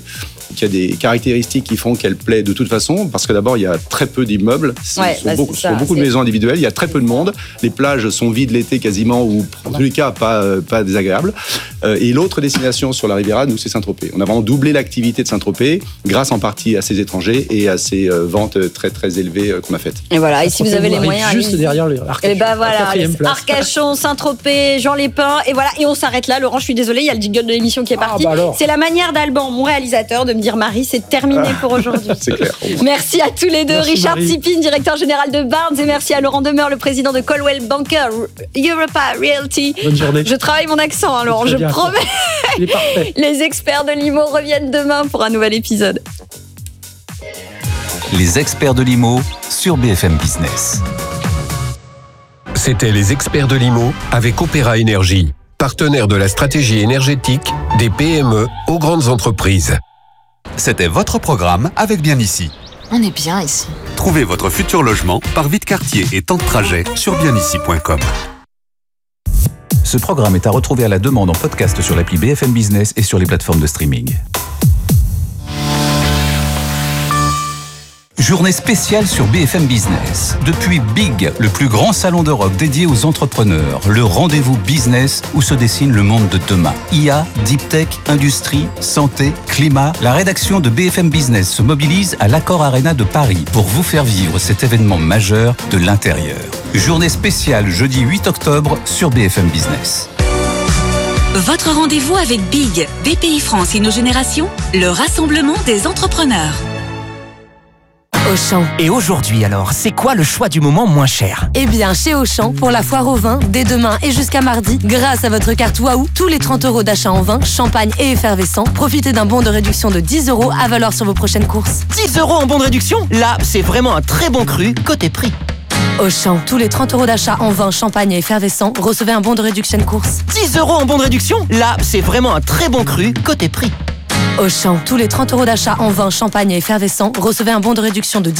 qu'il y a des caractéristiques qui font qu'elle plaît de toute façon, parce que d'abord, il y a très peu d'immeubles, ce Ouais, sont bah, beaucoup, c'est ça, sont beaucoup de c'est- maisons individuelles, il y a très peu de monde, les plages sont vides l'été quasiment, ou en tous les cas, pas, euh, pas désagréables. Euh, et l'autre destination sur la Riviera, nous, c'est Saint-Tropez. On a vraiment doublé l'activité de Saint-Tropez, grâce en partie à ces étrangers et à ces euh, ventes très, très élevées euh, qu'on a faites. Et voilà, et si vous avez les moyens, juste allez-y. derrière le Et Arcachon, ben voilà, quatrième place. Arcachon, Saint-Tropez, Jean Lépin, et voilà, et on s'arrête là. Laurent, je suis désolée, il y a le jingle de l'émission qui est parti. bah alors. C'est la manière d'Alban, mon réalisateur, de me dire Marie, c'est terminé pour aujourd'hui. C'est clair. Merci à tous les deux, Merci, Richard Marie. Sipin, directeur général de Barnes, et merci à Laurent Demeure, le président de Coldwell Banker Europa Realty. Bonne journée. Je travaille mon accent, hein, Laurent, Très je bien. promets. Il est parfait. Les experts de l'I M O reviennent demain pour un nouvel épisode. Les experts de l'I M O sur B F M Business. C'était les experts de l'I M O avec Opéra Énergie, partenaire de la stratégie énergétique des P M E aux grandes entreprises. C'était votre programme avec Bien Ici. On est bien ici. Trouvez votre futur logement par vide quartier et temps de trajet sur bien ici point com. Ce programme est à retrouver à la demande en podcast sur l'appli B F M Business et sur les plateformes de streaming. Journée spéciale sur B F M Business. Depuis Big, le plus grand salon d'Europe dédié aux entrepreneurs, le rendez-vous business où se dessine le monde de demain. I A, Deep Tech, industrie, santé, climat. La rédaction de B F M Business se mobilise à l'Accor Arena de Paris pour vous faire vivre cet événement majeur de l'intérieur. Journée spéciale jeudi huit octobre sur B F M Business. Votre rendez-vous avec Big, B P I France Inno-Génération, le rassemblement des entrepreneurs. Auchan. Et aujourd'hui alors, c'est quoi le choix du moment moins cher? Eh bien, chez Auchan, pour la foire au vin, dès demain et jusqu'à mardi, grâce à votre carte Waouh, tous les trente euros d'achat en vin, champagne et effervescent, profitez d'un bon de réduction de dix euros à valoir sur vos prochaines courses. dix euros en bon de réduction? Là, c'est vraiment un très bon cru côté prix. Auchan, tous les trente euros d'achat en vin, champagne et effervescent, recevez un bon de réduction course. dix euros en bon de réduction? Là, c'est vraiment un très bon cru côté prix. Auchan, tous les trente euros d'achat en vin, champagne et effervescent, recevez un bon de réduction de dix